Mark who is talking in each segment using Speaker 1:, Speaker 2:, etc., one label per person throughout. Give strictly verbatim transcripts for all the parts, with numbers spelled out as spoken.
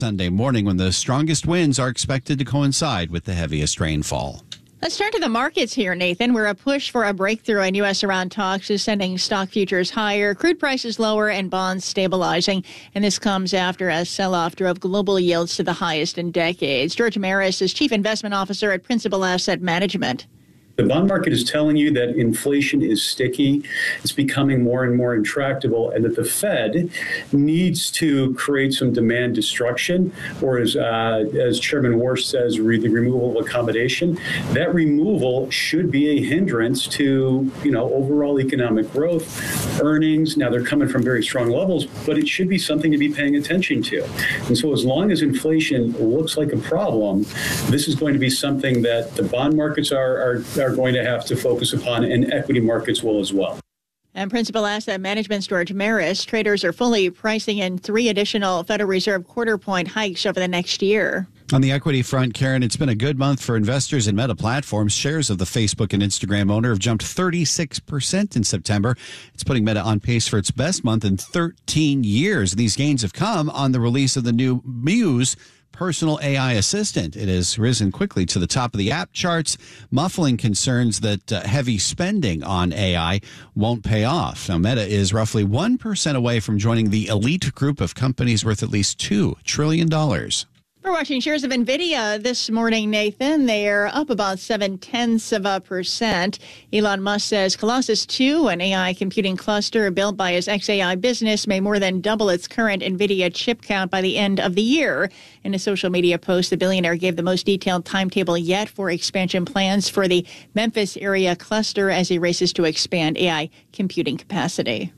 Speaker 1: Sunday morning when the strongest winds are expected to coincide with the heaviest rainfall.
Speaker 2: Let's turn to the markets here, Nathan, where a push for a breakthrough in U S Iran talks is sending stock futures higher, crude prices lower, and bonds stabilizing. And this comes after a sell-off drove global yields to the highest in decades. George Maris is Chief Investment Officer at Principal Asset Management.
Speaker 3: The bond market is telling you that inflation is sticky, it's becoming more and more intractable, and that the Fed needs to create some demand destruction, or as, uh, as Chairman Warsh says, re- the removal of accommodation. That removal should be a hindrance to, you know, overall economic growth, earnings. Now, they're coming from very strong levels, but it should be something to be paying attention to. And so as long as inflation looks like a problem, this is going to be something that the bond markets are, are are going to have to focus upon, and equity markets will as well.
Speaker 2: And Principal Asset Management George Maris, traders are fully pricing in three additional Federal Reserve quarter point hikes over the next year.
Speaker 1: On the equity front, Karen, it's been a good month for investors in Meta Platforms. Shares of the Facebook and Instagram owner have jumped thirty-six percent in September. It's putting Meta on pace for its best month in thirteen years. These gains have come on the release of the new Muse personal A I assistant. It has risen quickly to the top of the app charts, muffling concerns that uh, heavy spending on A I won't pay off. Now, Meta is roughly one percent away from joining the elite group of companies worth at least two trillion dollars.
Speaker 2: We're watching shares of NVIDIA this morning, Nathan. They are up about seven-tenths of a percent. Elon Musk says Colossus two, an A I computing cluster built by his X A I business, may more than double its current NVIDIA chip count by the end of the year. In a social media post, the billionaire gave the most detailed timetable yet for expansion plans for the Memphis area cluster as he races to expand A I computing capacity.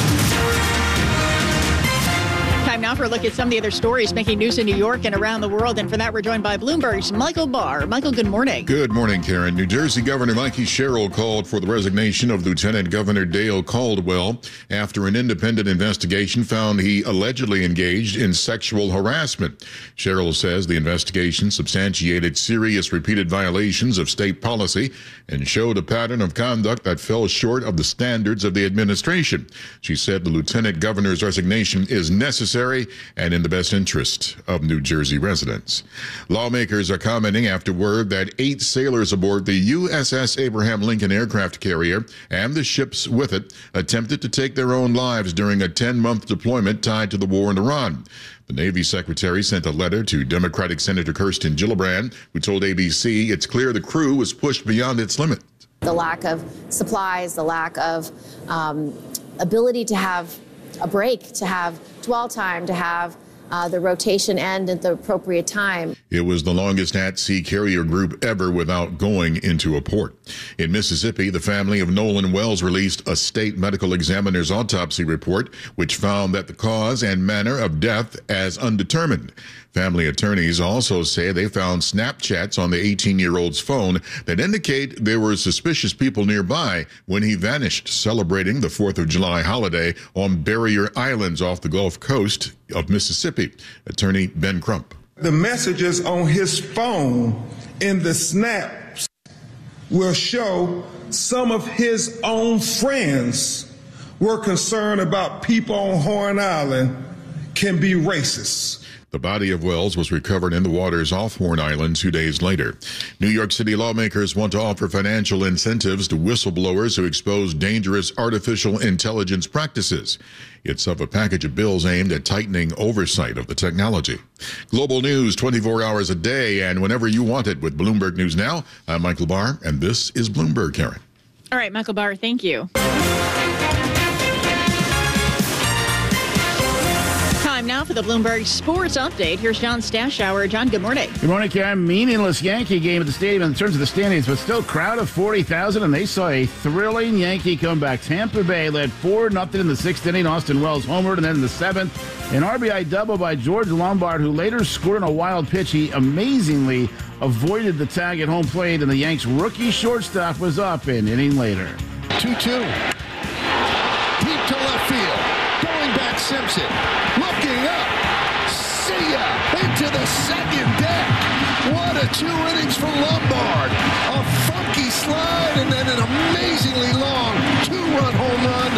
Speaker 2: Time now for a look at some of the other stories making news in New York and around the world. And for that, we're joined by Bloomberg's Michael Barr. Michael, good morning.
Speaker 4: Good morning, Karen. New Jersey Governor Mikey Sherrill called for the resignation of Lieutenant Governor Dale Caldwell after an independent investigation found he allegedly engaged in sexual harassment. Sherrill says the investigation substantiated serious repeated violations of state policy and showed a pattern of conduct that fell short of the standards of the administration. She said the lieutenant governor's resignation is necessary and in the best interest of New Jersey residents. Lawmakers are commenting after word that eight sailors aboard the U S S Abraham Lincoln aircraft carrier and the ships with it attempted to take their own lives during a ten-month deployment tied to the war in Iran. The Navy Secretary sent a letter to Democratic Senator Kirsten Gillibrand, who told A B C it's clear the crew was pushed beyond its limit.
Speaker 5: The lack of supplies, the lack of um, ability to have a break, to have dwell time, to have uh, the rotation end at the appropriate time.
Speaker 4: It was the longest at-sea carrier group ever without going into a port. In Mississippi, the family of Nolan Wells released a state medical examiner's autopsy report, which found that the cause and manner of death as undetermined. Family attorneys also say they found Snapchats on the eighteen-year-old's phone that indicate there were suspicious people nearby when he vanished celebrating the fourth of July holiday on Barrier Islands off the Gulf Coast of Mississippi. Attorney Ben Crump.
Speaker 6: The messages on his phone in the snaps will show some of his own friends were concerned about people on Horn Island can be racist.
Speaker 4: The body of Wells was recovered in the waters off Horn Island two days later. New York City lawmakers want to offer financial incentives to whistleblowers who expose dangerous artificial intelligence practices. It's of a package of bills aimed at tightening oversight of the technology. Global news twenty-four hours a day and whenever you want it with Bloomberg News Now. I'm Michael Barr, and this is Bloomberg, Karen.
Speaker 2: All right, Michael Barr, thank you. Now for the Bloomberg Sports Update. Here's John Stashower. John, good morning.
Speaker 7: Good morning, Karen. Meaningless Yankee game at the stadium in terms of the standings, but still crowd of forty thousand, and they saw a thrilling Yankee comeback. Tampa Bay led four nothing in the sixth inning. Austin Wells homered, and then in the seventh, an R B I double by George Lombard, who later scored on a wild pitch. He amazingly avoided the tag at home plate, and the Yanks' rookie shortstop was up an inning later.
Speaker 8: two two. Deep to left field. Going back Simpson. Looking up, see ya, into the second deck. What a two innings from Lombard. A funky slide and then an amazingly long two-run home run, and the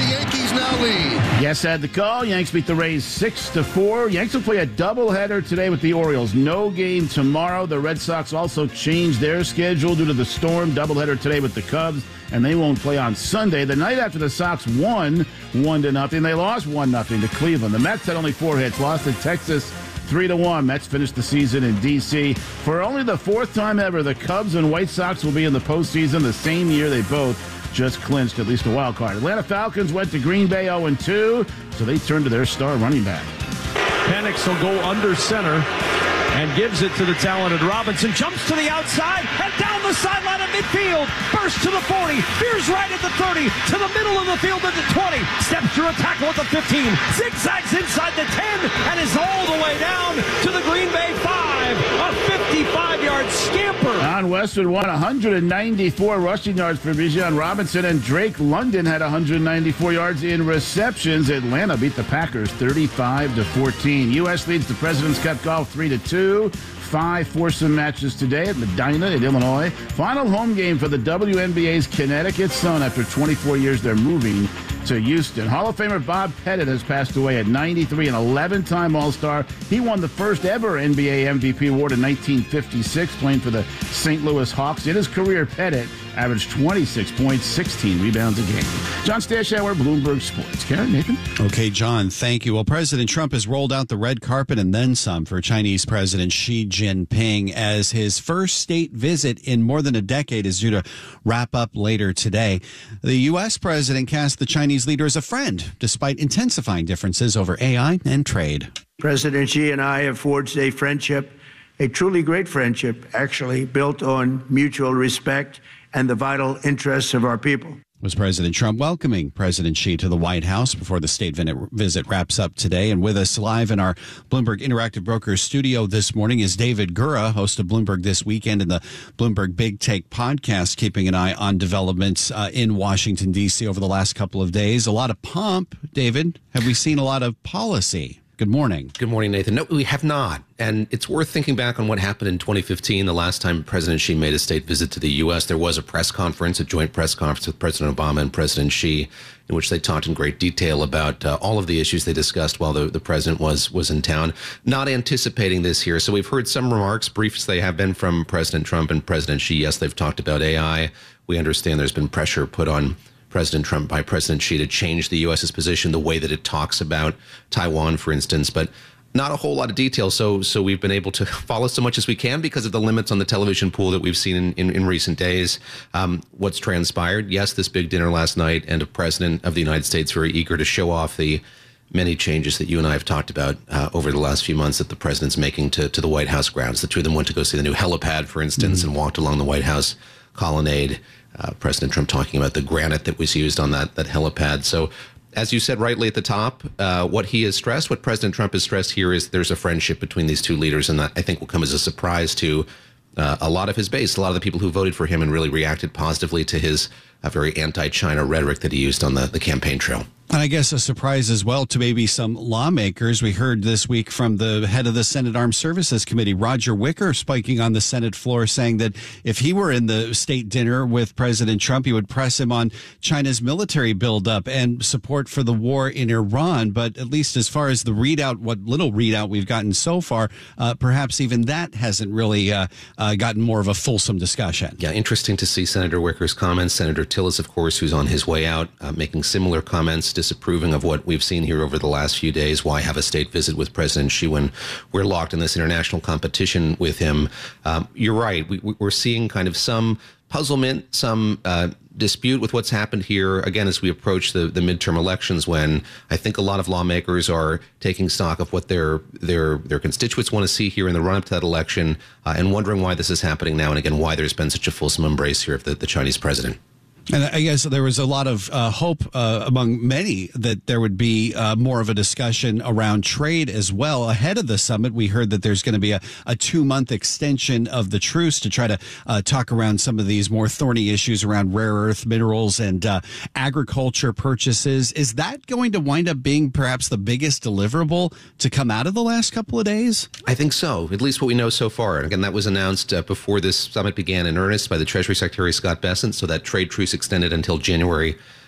Speaker 8: Yankees now lead.
Speaker 7: Yes, I had the call. Yanks beat the Rays six to four. Yanks will play a doubleheader today with the Orioles. No game tomorrow. The Red Sox also changed their schedule due to the storm. Doubleheader today with the Cubs, and they won't play on Sunday. The night after the Sox won one to nothing, they lost one nothing to Cleveland. The Mets had only four hits, lost to Texas three to one. Mets finished the season in D C For only the fourth time ever, the Cubs and White Sox will be in the postseason the same year they both just clinched at least a wild card. Atlanta Falcons went to Green Bay oh and two, so they turned to their star running back.
Speaker 9: Penix will go under center and gives it to the talented Robinson. Jumps to the outside and down the sideline of midfield. Bursts to the forty. Veers right at the thirty. To the middle of the field at the twenty. Steps through a tackle at the fifteen. Zigzags inside the ten and is all the way down to the Green Bay five. A fifty-five-yard scamper.
Speaker 7: Don Westwood won one hundred ninety-four rushing yards for Bijan Robinson, and Drake London had one hundred ninety-four yards in receptions. Atlanta beat the Packers thirty-five to fourteen. U S leads the President's Cup golf three to two. Five foursome matches today at Medina in Illinois. Final home game for the W N B A's Connecticut Sun. After twenty-four years, they're moving to Houston. Hall of Famer Bob Pettit has passed away at ninety-three, an eleven-time All-Star. He won the first ever N B A M V P award in nineteen fifty-six, playing for the Saint Louis Hawks. In his career, Pettit averaged twenty-six points, sixteen rebounds a game. John Stashower, Bloomberg Sports. Karen, Nathan?
Speaker 1: Okay, John, thank you. Well, President Trump has rolled out the red carpet and then some for Chinese President Xi Jinping as his first state visit in more than a decade is due to wrap up later today. The U S president cast the Chinese leader as a friend, despite intensifying differences over A I and trade.
Speaker 10: President Xi and I have forged a friendship, a truly great friendship, actually, built on mutual respect and the vital interests of our people.
Speaker 1: Was President Trump welcoming President Xi to the White House before the state visit wraps up today. And with us live in our Bloomberg Interactive Brokers studio this morning is David Gura, host of Bloomberg This Weekend and the Bloomberg Big Take podcast, keeping an eye on developments uh, in Washington, D C over the last couple of days. A lot of pomp, David. Have we seen a lot of policy? Good morning.
Speaker 11: Good morning, Nathan. No, we have not. And it's worth thinking back on what happened in twenty fifteen, the last time President Xi made a state visit to the U S. There was a press conference, a joint press conference with President Obama and President Xi, in which they talked in great detail about uh, all of the issues they discussed while the, the president was was in town. Not anticipating this here. So we've heard some remarks, briefs they have been from President Trump and President Xi. Yes, they've talked about A I. We understand there's been pressure put on President Trump by President Xi to change the U S's position, the way that it talks about Taiwan, for instance, but not a whole lot of detail. So so we've been able to follow so much as we can because of the limits on the television pool that we've seen in, in, in recent days. Um, what's transpired? Yes, this big dinner last night, and a president of the United States very eager to show off the many changes that you and I have talked about uh, over the last few months that the president's making to, to the White House grounds. The two of them went to go see the new helipad, for instance, mm-hmm. and walked along the White House colonnade. Uh, President Trump talking about the granite that was used on that, that helipad. So, as you said rightly at the top, uh, what he has stressed, what President Trump has stressed here is there's a friendship between these two leaders, and that I think will come as a surprise to uh, a lot of his base, a lot of the people who voted for him and really reacted positively to his uh, very anti-China rhetoric that he used on the, the campaign trail.
Speaker 1: And I guess a surprise as well to maybe some lawmakers. We heard this week from the head of the Senate Armed Services Committee, Roger Wicker, spiking on the Senate floor, saying that if he were in the state dinner with President Trump, he would press him on China's military buildup and support for the war in Iran. But at least as far as the readout, what little readout we've gotten so far, uh, perhaps even that hasn't really uh, uh, gotten more of a fulsome discussion.
Speaker 11: Yeah, interesting to see Senator Wicker's comments. Senator Tillis, of course, who's on his way out, uh, making similar comments, disapproving of what we've seen here over the last few days. Why have a state visit with President Xi when we're locked in this international competition with him? Um, you're right. We, we're seeing kind of some puzzlement, some uh, dispute with what's happened here, again, as we approach the, the midterm elections, when I think a lot of lawmakers are taking stock of what their their their constituents want to see here in the run-up to that election, uh, and wondering why this is happening now, and again, why there's been such a fulsome embrace here of the, the Chinese president.
Speaker 1: And I guess there was a lot of uh, hope uh, among many that there would be uh, more of a discussion around trade as well. Ahead of the summit, we heard that there's going to be a, a two-month extension of the truce to try to uh, talk around some of these more thorny issues around rare earth minerals and uh, agriculture purchases. Is that going to wind up being perhaps the biggest deliverable to come out of the last couple of days?
Speaker 11: I think so, at least what we know so far. Again, that was announced uh, before this summit began in earnest by the Treasury Secretary Scott Bessent, so that trade truce extended until January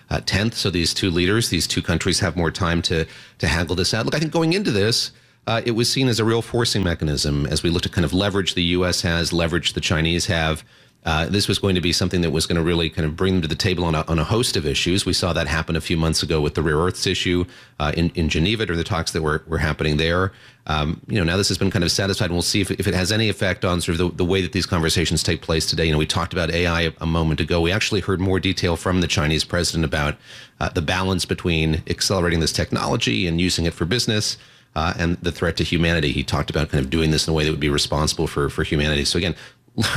Speaker 11: uh, tenth. So these two leaders, these two countries have more time to, to haggle this out. Look, I think going into this, uh, it was seen as a real forcing mechanism as we looked to kind of leverage the U S has, leverage the Chinese have. Uh, this was going to be something that was going to really kind of bring them to the table on a, on a host of issues. We saw that happen a few months ago with the rare earths issue uh, in, in Geneva, or the talks that were, were happening there. Um, you know, now this has been kind of satisfied, and we'll see if, if it has any effect on sort of the, the way that these conversations take place today. You know, we talked about A I a, a moment ago. We actually heard more detail from the Chinese president about uh, the balance between accelerating this technology and using it for business uh, and the threat to humanity. He talked about kind of doing this in a way that would be responsible for, for humanity. So again,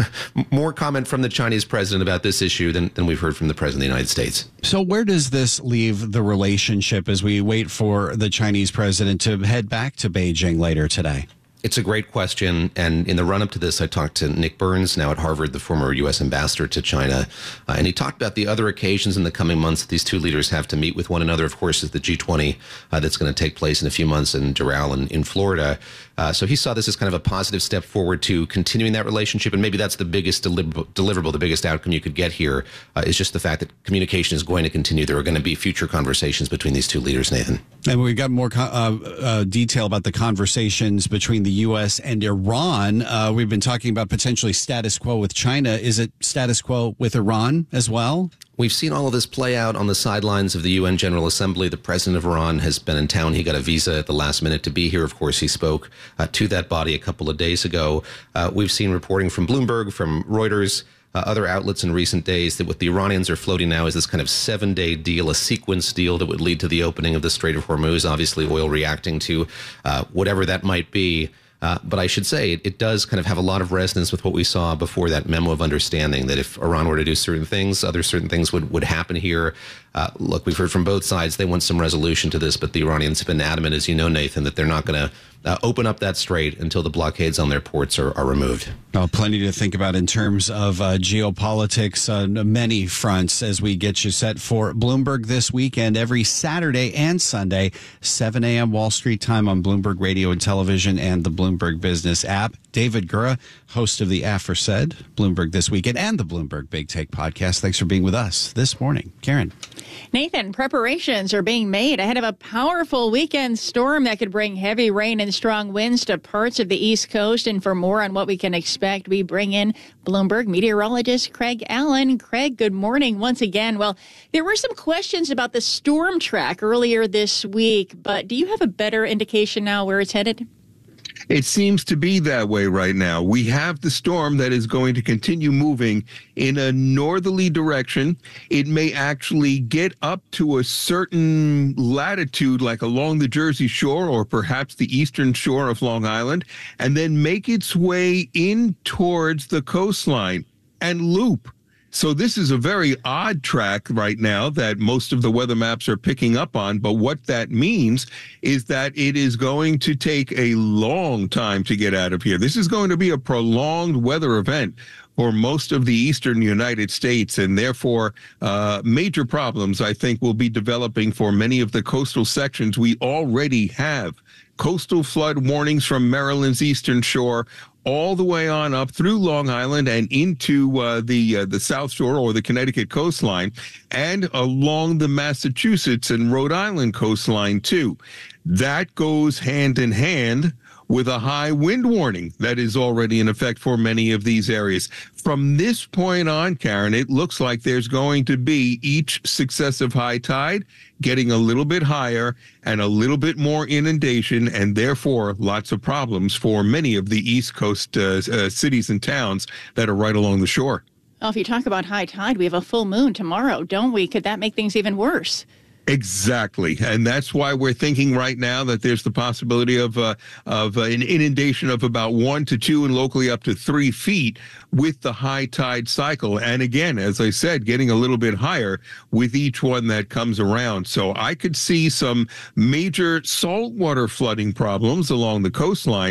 Speaker 11: more comment from the Chinese president about this issue than, than we've heard from the president of the United States.
Speaker 1: So where does this leave the relationship as we wait for the Chinese president to head back to Beijing later today?
Speaker 11: It's a great question. And in the run up to this, I talked to Nick Burns, now at Harvard, the former U S ambassador to China. Uh, and he talked about the other occasions in the coming months that these two leaders have to meet with one another. Of course, is the G twenty uh, that's going to take place in a few months in Doral in, in Florida. Uh, so he saw this as kind of a positive step forward to continuing that relationship. And maybe that's the biggest deliver- deliverable, the biggest outcome you could get here uh, is just the fact that communication is going to continue. There are going to be future conversations between these two leaders, Nathan.
Speaker 1: And we've got more uh, uh, detail about the conversations between the U S and Iran. Uh, we've been talking about potentially status quo with China. Is it status quo with Iran as well?
Speaker 11: We've seen all of this play out on the sidelines of the U N General Assembly. The president of Iran has been in town. He got a visa at the last minute to be here. Of course, he spoke uh, to that body a couple of days ago. Uh, we've seen reporting from Bloomberg, from Reuters, uh, other outlets in recent days that what the Iranians are floating now is this kind of seven-day deal, a sequence deal that would lead to the opening of the Strait of Hormuz, obviously oil reacting to uh, whatever that might be. Uh, but I should say it, it does kind of have a lot of resonance with what we saw before that memo of understanding, that if Iran were to do certain things, other certain things would, would happen here. Uh, look, we've heard from both sides. They want some resolution to this, but the Iranians have been adamant, as you know, Nathan, that they're not going to uh, open up that strait until the blockades on their ports are, are removed.
Speaker 1: Well, plenty to think about in terms of uh, geopolitics on uh, many fronts as we get you set for Bloomberg this weekend, every Saturday and Sunday, seven a.m. Wall Street time on Bloomberg Radio and Television and the Bloomberg Business app. David Gura, host of the Aforesaid, Bloomberg This Weekend, and the Bloomberg Big Take podcast. Thanks for being with us this morning. Karen.
Speaker 2: Nathan, preparations are being made ahead of a powerful weekend storm that could bring heavy rain and strong winds to parts of the East Coast. And for more on what we can expect, we bring in Bloomberg meteorologist Craig Allen. Craig, good morning once again. Well, there were some questions about the storm track earlier this week, but do you have a better indication now where it's headed?
Speaker 6: It seems to be that way right now. We have the storm that is going to continue moving in a northerly direction. It may actually get up to a certain latitude, like along the Jersey Shore or perhaps the eastern shore of Long Island, and then make its way in towards the coastline and loop. So this is a very odd track right now that most of the weather maps are picking up on. But what that means is that it is going to take a long time to get out of here. This is going to be a prolonged weather event for most of the eastern United States, and therefore uh, major problems, I think, will be developing for many of the coastal sections. We already have coastal flood warnings from Maryland's eastern shore all the way on up through Long Island and into uh, the uh, the South Shore or the Connecticut coastline, and along the Massachusetts and Rhode Island coastline too. That goes hand in hand with a high wind warning that is already in effect for many of these areas. From this point on, Karen, it looks like there's going to be each successive high tide getting a little bit higher and a little bit more inundation, and therefore lots of problems for many of the East Coast uh, uh, cities and towns that are right along the shore.
Speaker 2: Well, if you talk about high tide, we have a full moon tomorrow, don't we? Could that make things even worse?
Speaker 6: Exactly. And that's why we're thinking right now that there's the possibility of uh, of uh, an inundation of about one to two and locally up to three feet with the high tide cycle. And again, as I said, getting a little bit higher with each one that comes around. So I could see some major saltwater flooding problems along the coastline.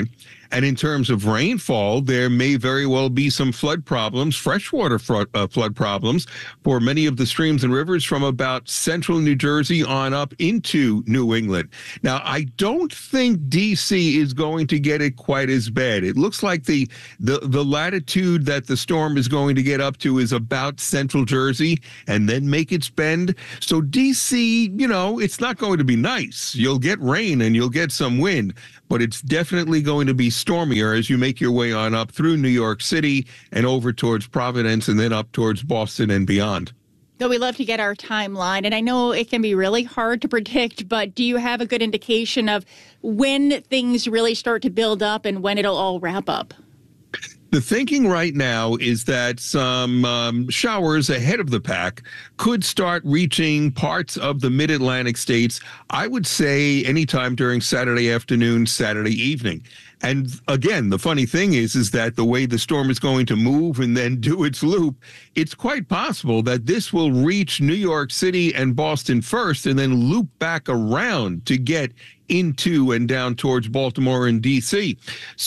Speaker 12: And in terms of rainfall, there may very well be some flood problems, freshwater flood, uh, flood problems for many of the streams and rivers from about central New Jersey on up into New England. Now, I don't think D C is going to get it quite as bad. It looks like the, the, the latitude that the storm is going to get up to is about central Jersey and then make its bend. So D C, you know, it's not going to be nice. You'll get rain and you'll get some wind, but it's definitely going to be stormier as you make your way on up through New York City and over towards Providence and then up towards Boston and beyond.
Speaker 2: So we love to get our timeline, and I know it can be really hard to predict, but do you have a good indication of when things really start to build up and when it'll all wrap up?
Speaker 12: The thinking right now is that some um, showers ahead of the pack could start reaching parts of the mid-Atlantic states, I would say anytime during Saturday afternoon, Saturday evening. And again, the funny thing is, is that the way the storm is going to move and then do its loop, it's quite possible that this will reach New York City and Boston first and then loop back around to get into and down towards Baltimore and D C.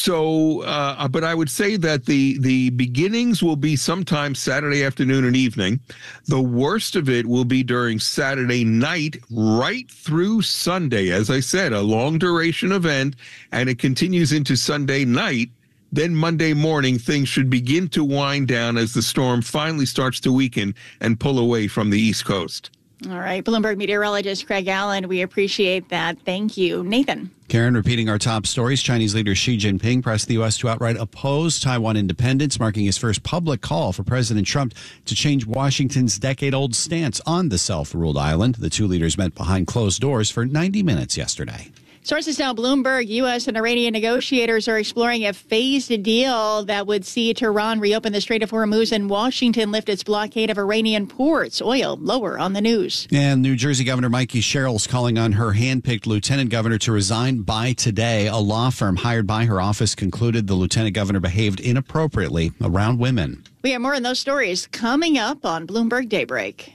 Speaker 12: So, uh, but I would say that the, the beginnings will be sometime Saturday afternoon and evening. The worst of it will be during Saturday night right through Sunday. As I said, a long duration event, and it continues into Sunday night. Then Monday morning, things should begin to wind down as the storm finally starts to weaken and pull away from the East Coast.
Speaker 2: All right. Bloomberg meteorologist Craig Allen, we appreciate that. Thank you. Nathan.
Speaker 1: Karen, repeating our top stories, Chinese leader Xi Jinping pressed the U S to outright oppose Taiwan independence, marking his first public call for President Trump to change Washington's decade-old stance on the self-ruled island. The two leaders met behind closed doors for ninety minutes yesterday.
Speaker 2: Sources tell Bloomberg U S and Iranian negotiators are exploring a phased deal that would see Tehran reopen the Strait of Hormuz and Washington lift its blockade of Iranian ports. Oil lower on the news.
Speaker 1: And New Jersey Governor Mikey Sherrill's calling on her handpicked lieutenant governor to resign by today. A law firm hired by her office concluded the lieutenant governor behaved inappropriately around women.
Speaker 2: We have more on those stories coming up on Bloomberg Daybreak.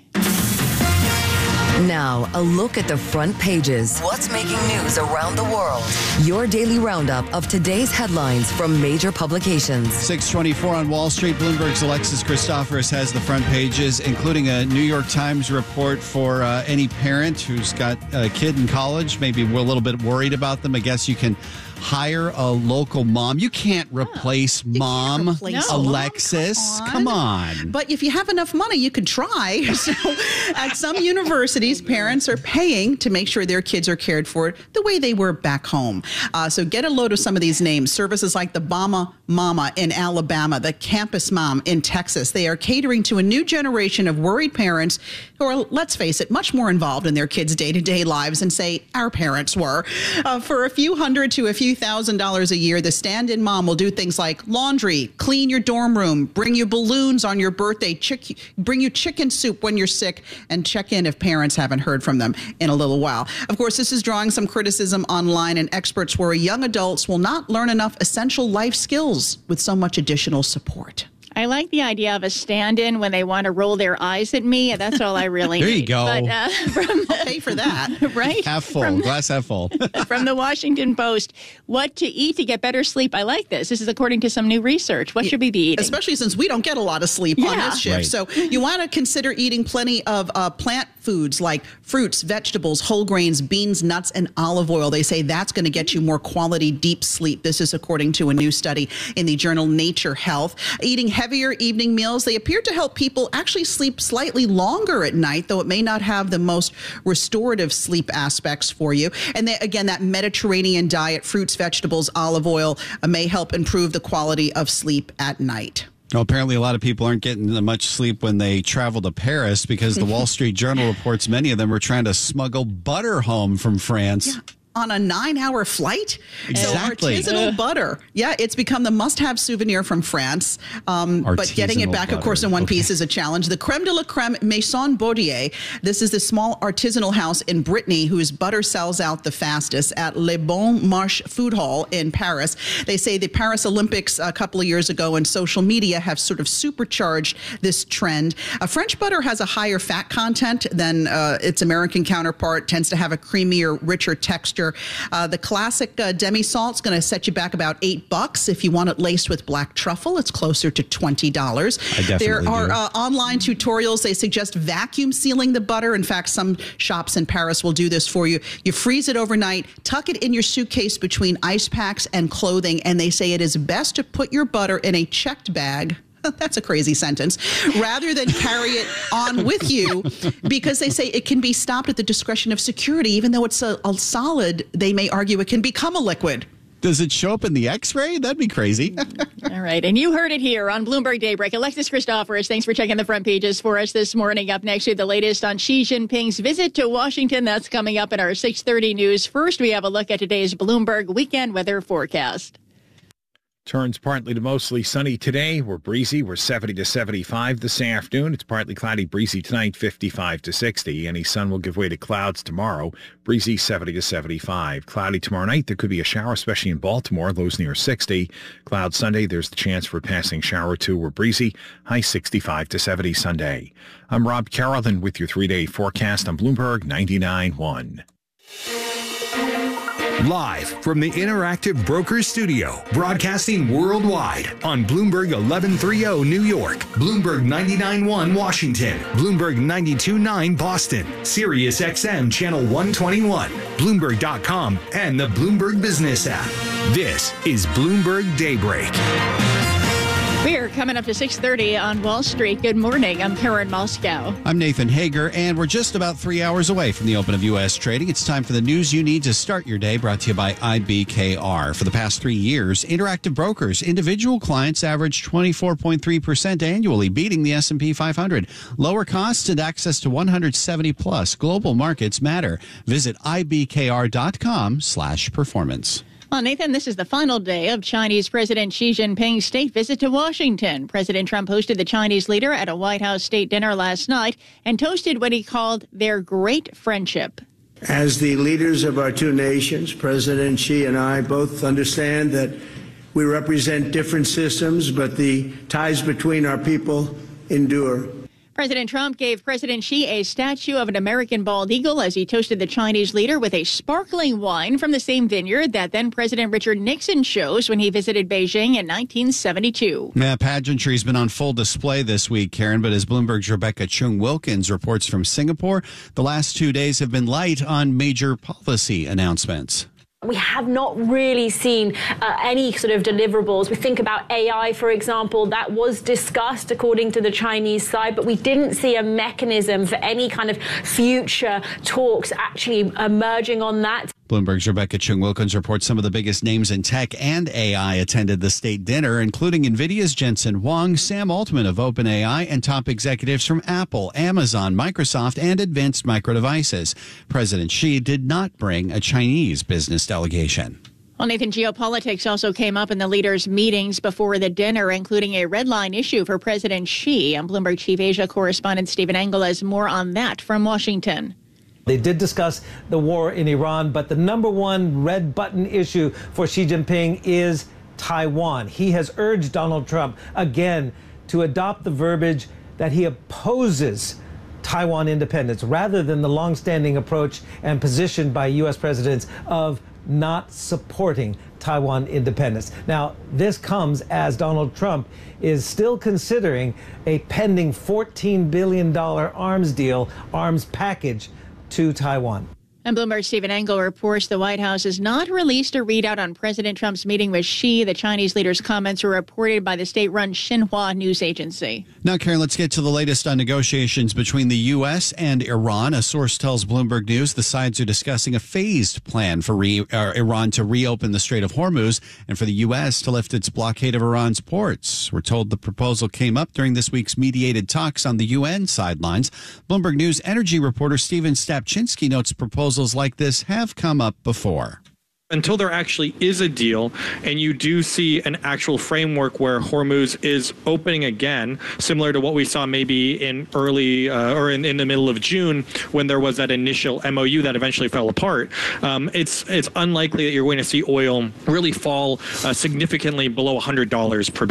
Speaker 13: Now, a look at the front pages. What's making news around the world? Your daily roundup of today's headlines from major publications.
Speaker 1: six twenty-four on Wall Street. Bloomberg's Alexis Christoforous has the front pages, including a New York Times report for uh, any parent who's got a kid in college. Maybe we're a little bit worried about them. I guess you can hire a local mom. You can't replace
Speaker 14: you
Speaker 1: mom,
Speaker 14: can't replace
Speaker 1: Alexis.
Speaker 14: Mom.
Speaker 1: Come on.
Speaker 14: Come on. But if you have enough money, you could try. So at some universities, parents are paying to make sure their kids are cared for the way they were back home. Uh, so get a load of some of these names. Services like the Bama Mama in Alabama, the Campus Mom in Texas. They are catering to a new generation of worried parents who are, let's face it, much more involved in their kids' day-to-day lives than, say, our parents were. Uh, for a few hundred to a few thousand dollars a year, the stand-in mom will do things like laundry, clean your dorm room, bring you balloons on your birthday, chick- bring you chicken soup when you're sick, and check in if parents haven't heard from them in a little while. Of course, this is drawing some criticism online, and experts worry young adults will not learn enough essential life skills with so much additional support.
Speaker 2: I like the idea of a stand-in when they want to roll their eyes at me. That's all I really
Speaker 1: there
Speaker 2: need.
Speaker 1: There you go.
Speaker 2: But, uh, from the,
Speaker 14: I'll pay for that.
Speaker 2: Right?
Speaker 1: Half full.
Speaker 2: From,
Speaker 1: glass half full.
Speaker 2: From the Washington Post, what to eat to get better sleep. I like this. This is according to some new research. What should we be eating?
Speaker 14: Especially since we don't get a lot of sleep
Speaker 2: yeah.
Speaker 14: on this shift.
Speaker 1: Right.
Speaker 14: So you want to consider eating plenty of uh, plant foods like fruits, vegetables, whole grains, beans, nuts, and olive oil. They say that's going to get you more quality, deep sleep. This is according to a new study in the journal Nature Health. Eating heavier evening meals, they appear to help people actually sleep slightly longer at night, though it may not have the most restorative sleep aspects for you. And they, again, that Mediterranean diet, fruits, vegetables, olive oil, uh, may help improve the quality of sleep at night.
Speaker 1: Well, apparently a lot of people aren't getting much sleep when they travel to Paris because the Wall Street Journal reports many of them were trying to smuggle butter home from France.
Speaker 14: Yeah. On a nine-hour flight?
Speaker 1: Exactly.
Speaker 14: So artisanal uh. butter. Yeah, it's become the must-have souvenir from France. Um, but getting it back, butter. of course, in one okay. piece is a challenge. The Creme de la Creme Maison Baudier. This is the small artisanal house in Brittany whose butter sells out the fastest at Le Bon Marche Food Hall in Paris. They say the Paris Olympics a couple of years ago and social media have sort of supercharged this trend. Uh, French butter has a higher fat content than uh, its American counterpart, tends to have a creamier, richer texture. factor. Uh, the classic uh, demi-salt is going to set you back about eight bucks. If you want it laced with black truffle, it's closer to twenty dollars.
Speaker 1: I definitely
Speaker 14: There are
Speaker 1: do.
Speaker 14: uh, online tutorials. They suggest vacuum sealing the butter. In fact, some shops in Paris will do this for you. You freeze it overnight, tuck it in your suitcase between ice packs and clothing, and they say it is best to put your butter in a checked bag. That's a crazy sentence. Rather than carry it on with you, because they say it can be stopped at the discretion of security. Even though it's a, a solid, they may argue it can become a liquid.
Speaker 1: Does it show up in the X-ray? That'd be crazy.
Speaker 2: All right. And you heard it here on Bloomberg Daybreak. Alexis Christoforous, thanks for checking the front pages for us this morning. Up next, with the latest on Xi Jinping's visit to Washington. That's coming up in our six thirty news. First, we have a look at today's Bloomberg weekend weather forecast.
Speaker 15: Turns partly to mostly sunny today. We're breezy. We're seventy to seventy-five this afternoon. It's partly cloudy, breezy tonight, fifty-five to sixty. Any sun will give way to clouds tomorrow. Breezy, seventy to seventy-five. Cloudy tomorrow night. There could be a shower, especially in Baltimore. Lows near sixty. Cloud Sunday. There's the chance for a passing shower or two. We're breezy. High sixty-five to seventy Sunday. I'm Rob Carrollton with your three-day forecast on Bloomberg ninety-nine point one.
Speaker 16: Live from the Interactive Brokers Studio, broadcasting worldwide on Bloomberg eleven thirty New York, Bloomberg ninety-nine point one Washington, Bloomberg ninety-two point nine Boston, Sirius X M Channel one twenty-one, Bloomberg dot com, and the Bloomberg Business app. This is Bloomberg Daybreak.
Speaker 2: We're coming up to six thirty on Wall Street. Good morning. I'm Karen Moscow.
Speaker 1: I'm Nathan Hager, and we're just about three hours away from the open of U S trading. It's time for the news you need to start your day, brought to you by I B K R. For the past three years, Interactive Brokers individual clients averaged twenty-four point three percent annually, beating the S and P five hundred. Lower costs and access to one hundred seventy plus global markets matter. Visit I B K R dot com slash performance.
Speaker 2: Well, Nathan, this is the final day of Chinese President Xi Jinping's state visit to Washington. President Trump hosted the Chinese leader at a White House state dinner last night and toasted what he called their great friendship.
Speaker 10: As the leaders of our two nations, President Xi and I both understand that we represent different systems, but the ties between our people endure.
Speaker 2: President Trump gave President Xi a statue of an American bald eagle as he toasted the Chinese leader with a sparkling wine from the same vineyard that then President Richard Nixon chose when he visited Beijing in nineteen seventy-two.
Speaker 1: Yeah, pageantry's been on full display this week, Karen, but as Bloomberg's Rebecca Chung Wilkins reports from Singapore, the last two days have been light on major policy announcements.
Speaker 17: We have not really seen uh, any sort of deliverables. We think about A I, for example, that was discussed according to the Chinese side, but we didn't see a mechanism for any kind of future talks actually emerging on that.
Speaker 1: Bloomberg's Rebecca Chung Wilkins reports some of the biggest names in tech and A I attended the state dinner, including NVIDIA's Jensen Huang, Sam Altman of OpenAI, and top executives from Apple, Amazon, Microsoft, and Advanced Micro Devices. President Xi did not bring a Chinese business delegation.
Speaker 2: Well, Nathan, geopolitics also came up in the leaders' meetings before the dinner, including a red line issue for President Xi. I'm Bloomberg Chief Asia correspondent Stephen Engel has more on that from Washington.
Speaker 18: They did discuss the war in Iran, but the number one red button issue for Xi Jinping is Taiwan. He has urged Donald Trump again to adopt the verbiage that he opposes Taiwan independence rather than the longstanding approach and position by U S presidents of not supporting Taiwan independence. Now, this comes as Donald Trump is still considering a pending fourteen billion dollars arms deal, arms package to Taiwan.
Speaker 2: And Bloomberg's Stephen Engel reports the White House has not released a readout on President Trump's meeting with Xi. The Chinese leader's comments were reported by the state-run Xinhua news agency.
Speaker 1: Now, Karen, let's get to the latest on negotiations between the U S and Iran. A source tells Bloomberg News the sides are discussing a phased plan for re- uh, Iran to reopen the Strait of Hormuz and for the U S to lift its blockade of Iran's ports. We're told the proposal came up during this week's mediated talks on the U N sidelines. Bloomberg News energy reporter Steven Stapchinsky notes proposals like this have come up before.
Speaker 19: Until there actually is a deal and you do see an actual framework where Hormuz is opening again, similar to what we saw maybe in early uh, or in, in the middle of June when there was that initial M O U that eventually fell apart, um, it's it's unlikely that you're going to see oil really fall uh, significantly below one hundred dollars per barrel.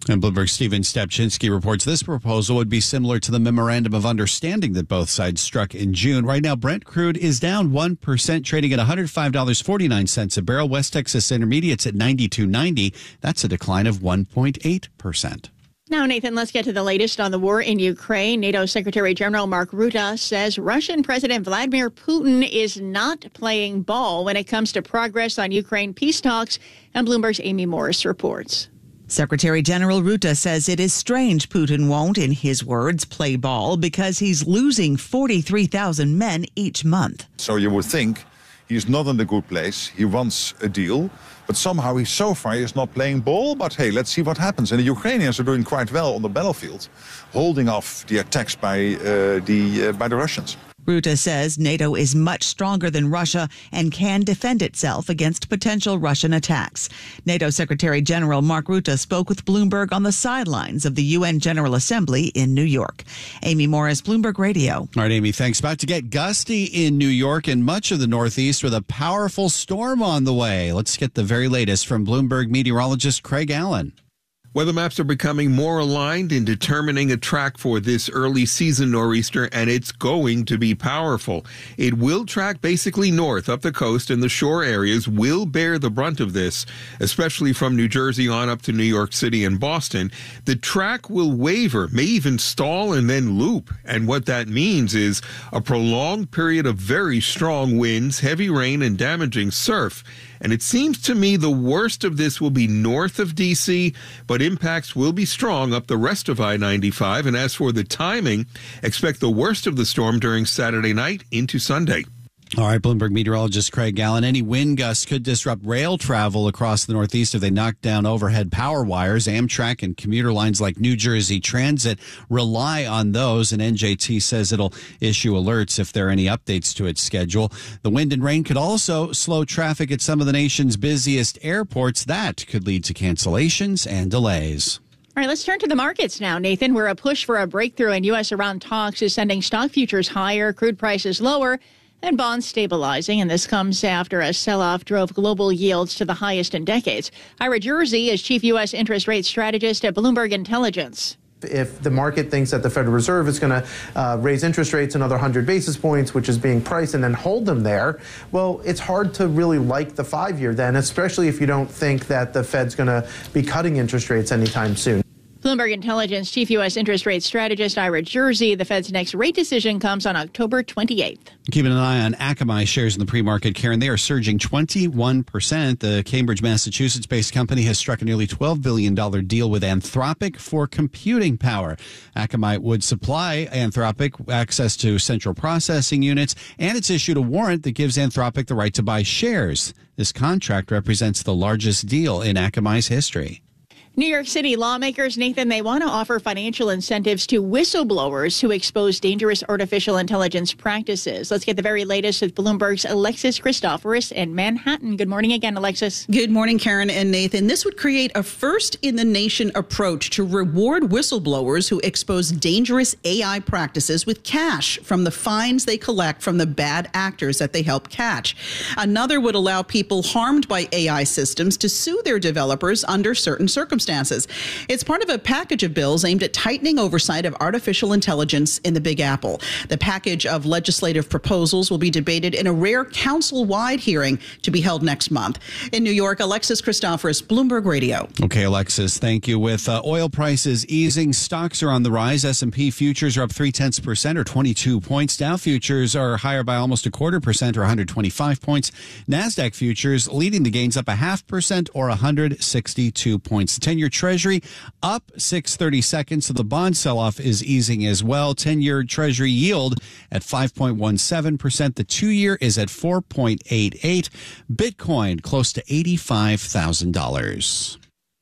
Speaker 1: And Bloomberg's Stephen Stepchinsky reports this proposal would be similar to the memorandum of understanding that both sides struck in June. Right now, Brent crude is down one percent, trading at one hundred five dollars and forty-nine cents a barrel. West Texas Intermediate's at ninety-two ninety. That's a decline of one point eight percent.
Speaker 2: Now, Nathan, let's get to the latest on the war in Ukraine. NATO Secretary General Mark Rutte says Russian President Vladimir Putin is not playing ball when it comes to progress on Ukraine peace talks, and Bloomberg's Amy Morris reports.
Speaker 20: Secretary General Rutte says it is strange Putin won't, in his words, play ball because he's losing forty-three thousand men each month.
Speaker 21: So you would think he's not in a good place. He wants a deal, but somehow he so far is not playing ball. But hey, let's see what happens. And the Ukrainians are doing quite well on the battlefield, holding off the attacks by uh, the uh, by the Russians.
Speaker 20: Rutte says NATO is much stronger than Russia and can defend itself against potential Russian attacks. NATO Secretary General Mark Rutte spoke with Bloomberg on the sidelines of the U N General Assembly in New York. Amy Morris, Bloomberg Radio.
Speaker 1: All right, Amy, thanks. About to get gusty in New York and much of the Northeast with a powerful storm on the way. Let's get the very latest from Bloomberg meteorologist Craig Allen.
Speaker 12: Weather maps are becoming more aligned in determining a track for this early season nor'easter, and it's going to be powerful. It will track basically north up the coast, and the shore areas will bear the brunt of this, especially from New Jersey on up to New York City and Boston. The track will waver, may even stall and then loop, and what that means is a prolonged period of very strong winds, heavy rain, and damaging surf. And it seems to me the worst of this will be north of D C, but impacts will be strong up the rest of I ninety-five. And as for the timing, expect the worst of the storm during Saturday night into Sunday.
Speaker 1: All right, Bloomberg meteorologist Craig Allen. Any wind gusts could disrupt rail travel across the Northeast if they knock down overhead power wires. Amtrak and commuter lines like New Jersey Transit rely on those, and N J T says it'll issue alerts if there are any updates to its schedule. The wind and rain could also slow traffic at some of the nation's busiest airports. That could lead to cancellations and delays.
Speaker 2: All right, let's turn to the markets now, Nathan, where a push for a breakthrough in U S Iran talks is sending stock futures higher, crude prices lower, and bonds stabilizing, and this comes after a sell-off drove global yields to the highest in decades. Ira Jersey is chief U S interest rate strategist at Bloomberg Intelligence.
Speaker 22: If the market thinks that the Federal Reserve is going to uh, raise interest rates another one hundred basis points, which is being priced, and then hold them there, well, it's hard to really like the five-year then, especially if you don't think that the Fed's going to be cutting interest rates anytime soon.
Speaker 2: Bloomberg Intelligence chief U S interest rate strategist Ira Jersey. The Fed's next rate decision comes on October twenty-eighth.
Speaker 1: Keeping an eye on Akamai shares in the pre-market, Karen. They are surging twenty-one percent. The Cambridge, Massachusetts-based company has struck a nearly twelve billion dollars deal with Anthropic for computing power. Akamai would supply Anthropic access to central processing units, and it's issued a warrant that gives Anthropic the right to buy shares. This contract represents the largest deal in Akamai's history.
Speaker 2: New York City lawmakers, Nathan, they want to offer financial incentives to whistleblowers who expose dangerous artificial intelligence practices. Let's get the very latest with Bloomberg's Alexis Christoforous in Manhattan. Good morning again, Alexis.
Speaker 14: Good morning, Karen and Nathan. This would create a first-in-the-nation approach to reward whistleblowers who expose dangerous A I practices with cash from the fines they collect from the bad actors that they help catch. Another would allow people harmed by A I systems to sue their developers under certain circumstances. It's part of a package of bills aimed at tightening oversight of artificial intelligence in the Big Apple. The package of legislative proposals will be debated in a rare council-wide hearing to be held next month. In New York, Alexis Christoforous, Bloomberg Radio.
Speaker 1: Okay, Alexis, thank you. With uh, oil prices easing, stocks are on the rise. S and P futures are up three-tenths percent or twenty-two points. Dow futures are higher by almost a quarter percent or one hundred twenty-five points. NASDAQ futures leading the gains up a half percent or one hundred sixty-two points. The ten-year Treasury up six thirty-seconds, so the bond sell-off is easing as well. ten-year Treasury yield at five point one seven percent. The two-year is at four point eight eight. Bitcoin close to eighty-five thousand dollars.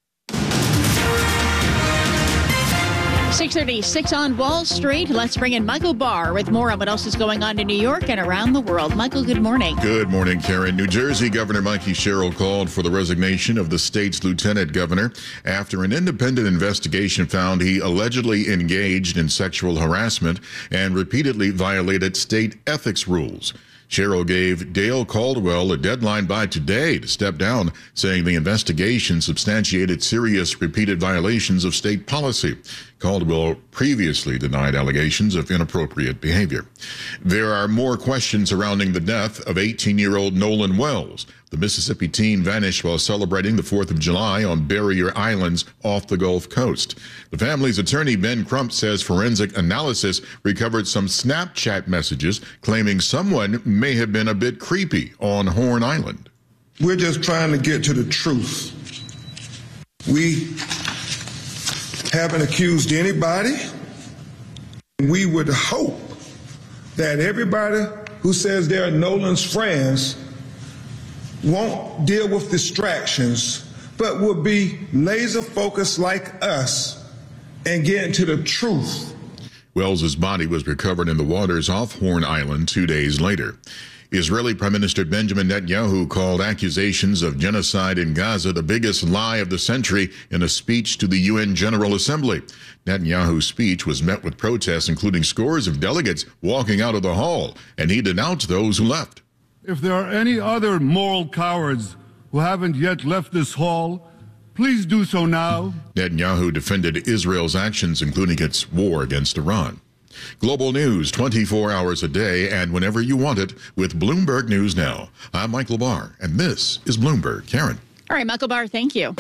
Speaker 2: six thirty-six on Wall Street. Let's bring in Michael Barr with more on what else is going on in New York and around the world. Michael, good morning.
Speaker 4: Good morning, Karen. New Jersey Governor Mikey Sherrill called for the resignation of the state's lieutenant governor after an independent investigation found he allegedly engaged in sexual harassment and repeatedly violated state ethics rules. Sherrill gave Dale Caldwell a deadline by today to step down, saying the investigation substantiated serious repeated violations of state policy. Caldwell previously denied allegations of inappropriate behavior. There are more questions surrounding the death of eighteen-year-old Nolan Wells. The Mississippi teen vanished while celebrating the fourth of July on Barrier Islands off the Gulf Coast. The family's attorney, Ben Crump, says forensic analysis recovered some Snapchat messages claiming someone may have been a bit creepy on Horn Island.
Speaker 6: We're just trying to get to the truth. We haven't accused anybody. We would hope that everybody who says they're Nolan's friends won't deal with distractions, but will be laser focused like us and get into the truth.
Speaker 4: Wells's body was recovered in the waters off Horn Island two days later. Israeli Prime Minister Benjamin Netanyahu called accusations of genocide in Gaza the biggest lie of the century in a speech to the U N General Assembly. Netanyahu's speech was met with protests, including scores of delegates walking out of the hall, and he denounced those who left.
Speaker 3: If there are any other moral cowards who haven't yet left this hall, please do so now.
Speaker 4: Netanyahu defended Israel's actions, including its war against Iran. Global news twenty-four hours a day and whenever you want it with Bloomberg News Now. I'm Michael Barr, and this is Bloomberg. Karen.
Speaker 2: All right, Michael Barr, thank you.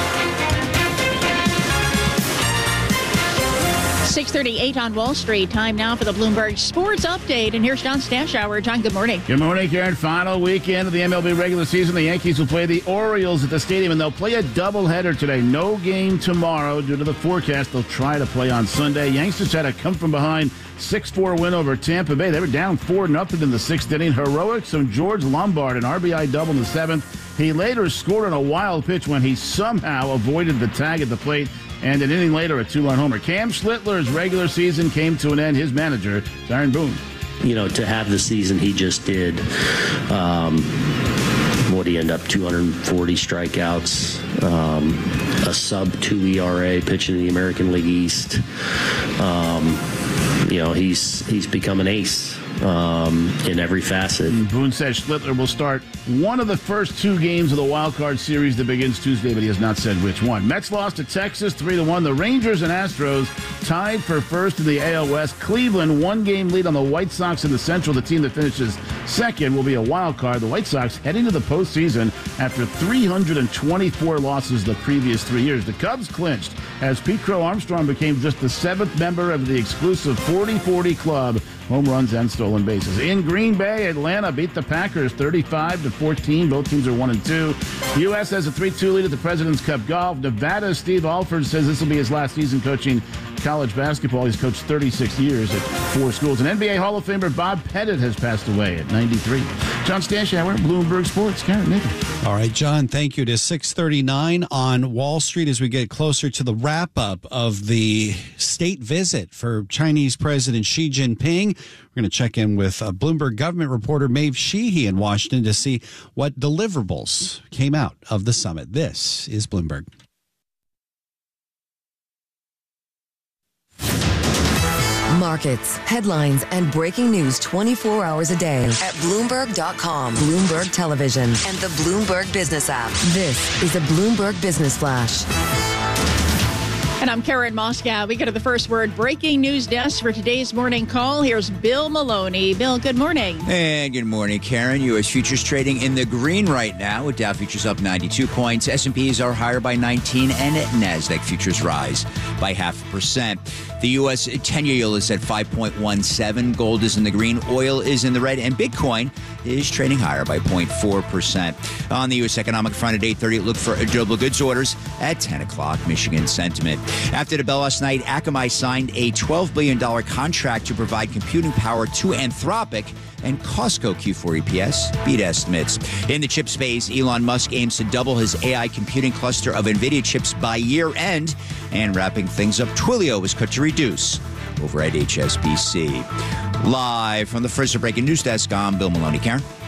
Speaker 2: six thirty-eight on Wall Street. Time now for the Bloomberg Sports Update. And here's John Stashower. John, good morning.
Speaker 7: Good morning, Karen. Final weekend of the M L B regular season. The Yankees will play the Orioles at the stadium, and they'll play a doubleheader today. No game tomorrow due to the forecast. They'll try to play on Sunday. Yanks just had a come-from-behind six four win over Tampa Bay. They were down four nothing in the sixth inning. Heroics from George Lombard, an R B I double in the seventh. He later scored on a wild pitch when he somehow avoided the tag at the plate. And an inning later, a two-run homer. Cam Schlittler's regular season came to an end. His manager, Aaron Boone.
Speaker 5: You know, to have the season he just did, um, what did he end up, two hundred forty strikeouts, um, a sub two E R A, pitching in the American League East. Um, you know, he's he's become an ace um, in every facet.
Speaker 7: Boone says Schlittler will start one of the first two games of the wild card series that begins Tuesday, but he has not said which one. Mets lost to Texas three to one. The Rangers and Astros tied for first in the A L West. Cleveland one game lead on the White Sox in the Central. The team that finishes second will be a wild card. The White Sox heading to the postseason after three hundred twenty-four losses the previous three years. The Cubs clinched as Pete Crow Armstrong became just the seventh member of the exclusive forty forty club. Home runs and stolen bases. In Green Bay, Atlanta beat the Packers thirty-five to fourteen. Both teams are one and two. The U S has a three two lead at the President's Cup Golf. Nevada's Steve Alford says this will be his last season coaching college basketball. He's coached thirty-six years at four schools. And N B A Hall of Famer Bob Pettit has passed away at ninety-three. John Stashower, Bloomberg Sports. Karen Nathan.
Speaker 1: All right, John, thank you. It is six thirty-nine on Wall Street as we get closer to the wrap-up of the state visit for Chinese President Xi Jinping. We're going to check in with uh, Bloomberg government reporter Maeve Sheehy in Washington to see what deliverables came out of the summit. This is Bloomberg.
Speaker 13: Markets, headlines, and breaking news twenty-four hours a day at Bloomberg dot com, Bloomberg Television, and the Bloomberg Business app. This is a Bloomberg Business Flash.
Speaker 2: And I'm Karen Moscow. We go to the first word breaking news desk for today's morning call. Here's Bill Maloney. Bill, good morning.
Speaker 23: And good morning, Karen. U S futures trading in the green right now with Dow futures up ninety-two points. S and P's are higher by nineteen and NASDAQ futures rise by half a percent. The U S ten-year yield is at five point one seven. Gold is in the green. Oil is in the red. And Bitcoin is trading higher by zero point four percent. On the U S economic front at eight thirty, look for durable goods orders at ten o'clock. Michigan sentiment. After the bell last night, Akamai signed a twelve billion dollars contract to provide computing power to Anthropic, and Costco Q four E P S beat estimates. In the chip space, Elon Musk aims to double his A I computing cluster of NVIDIA chips by year end. And wrapping things up, Twilio was cut to reduce over at H S B C. Live from the first breaking news desk, I'm Bill Maloney. Karen?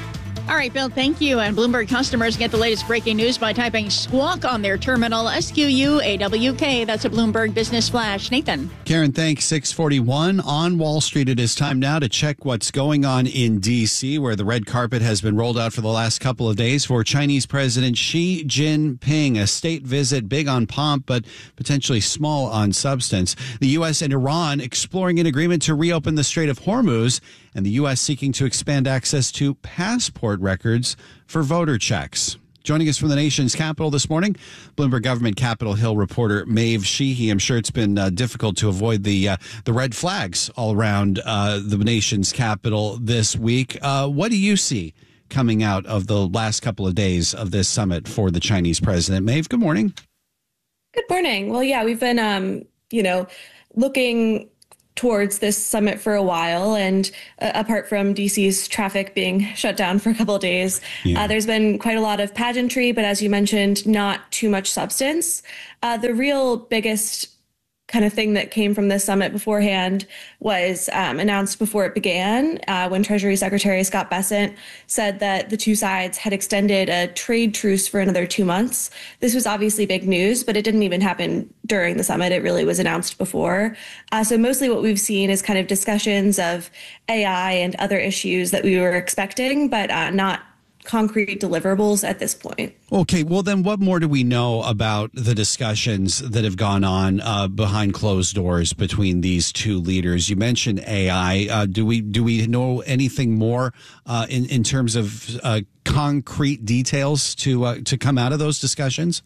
Speaker 2: All right, Bill, thank you. And Bloomberg customers get the latest breaking news by typing squawk on their terminal, S Q U A W K. That's a Bloomberg Business Flash. Nathan.
Speaker 1: Karen, thanks. six forty-one on Wall Street. It is time now to check what's going on in D C, where the red carpet has been rolled out for the last couple of days for Chinese President Xi Jinping. A state visit, big on pomp, but potentially small on substance. The U S and Iran exploring an agreement to reopen the Strait of Hormuz, and the U S seeking to expand access to passport records for voter checks. Joining us from the nation's capital this morning, Bloomberg Government Capitol Hill reporter Maeve Sheehy. I'm sure it's been uh, difficult to avoid the uh, the red flags all around uh, the nation's capital this week. Uh, what do you see coming out of the last couple of days of this summit for the Chinese president? Maeve, good morning.
Speaker 8: Good morning. Well, yeah, we've been, um, you know, looking towards this summit for a while. And uh, apart from D C's traffic being shut down for a couple of days, yeah. uh, there's been quite a lot of pageantry, but as you mentioned, not too much substance. Uh, the real biggest kind of thing that came from this summit beforehand was um, announced before it began uh, when Treasury Secretary Scott Bessent said that the two sides had extended a trade truce for another two months. This was obviously big news, but it didn't even happen during the summit. It really was announced before. Uh, so mostly what we've seen is kind of discussions of A I and other issues that we were expecting, but uh, not concrete deliverables at this point.
Speaker 1: Okay, well then what more do we know about the discussions that have gone on uh, behind closed doors between these two leaders? You mentioned A I. Uh, do we do we know anything more uh, in, in terms of uh, concrete details to uh, to come out of those discussions?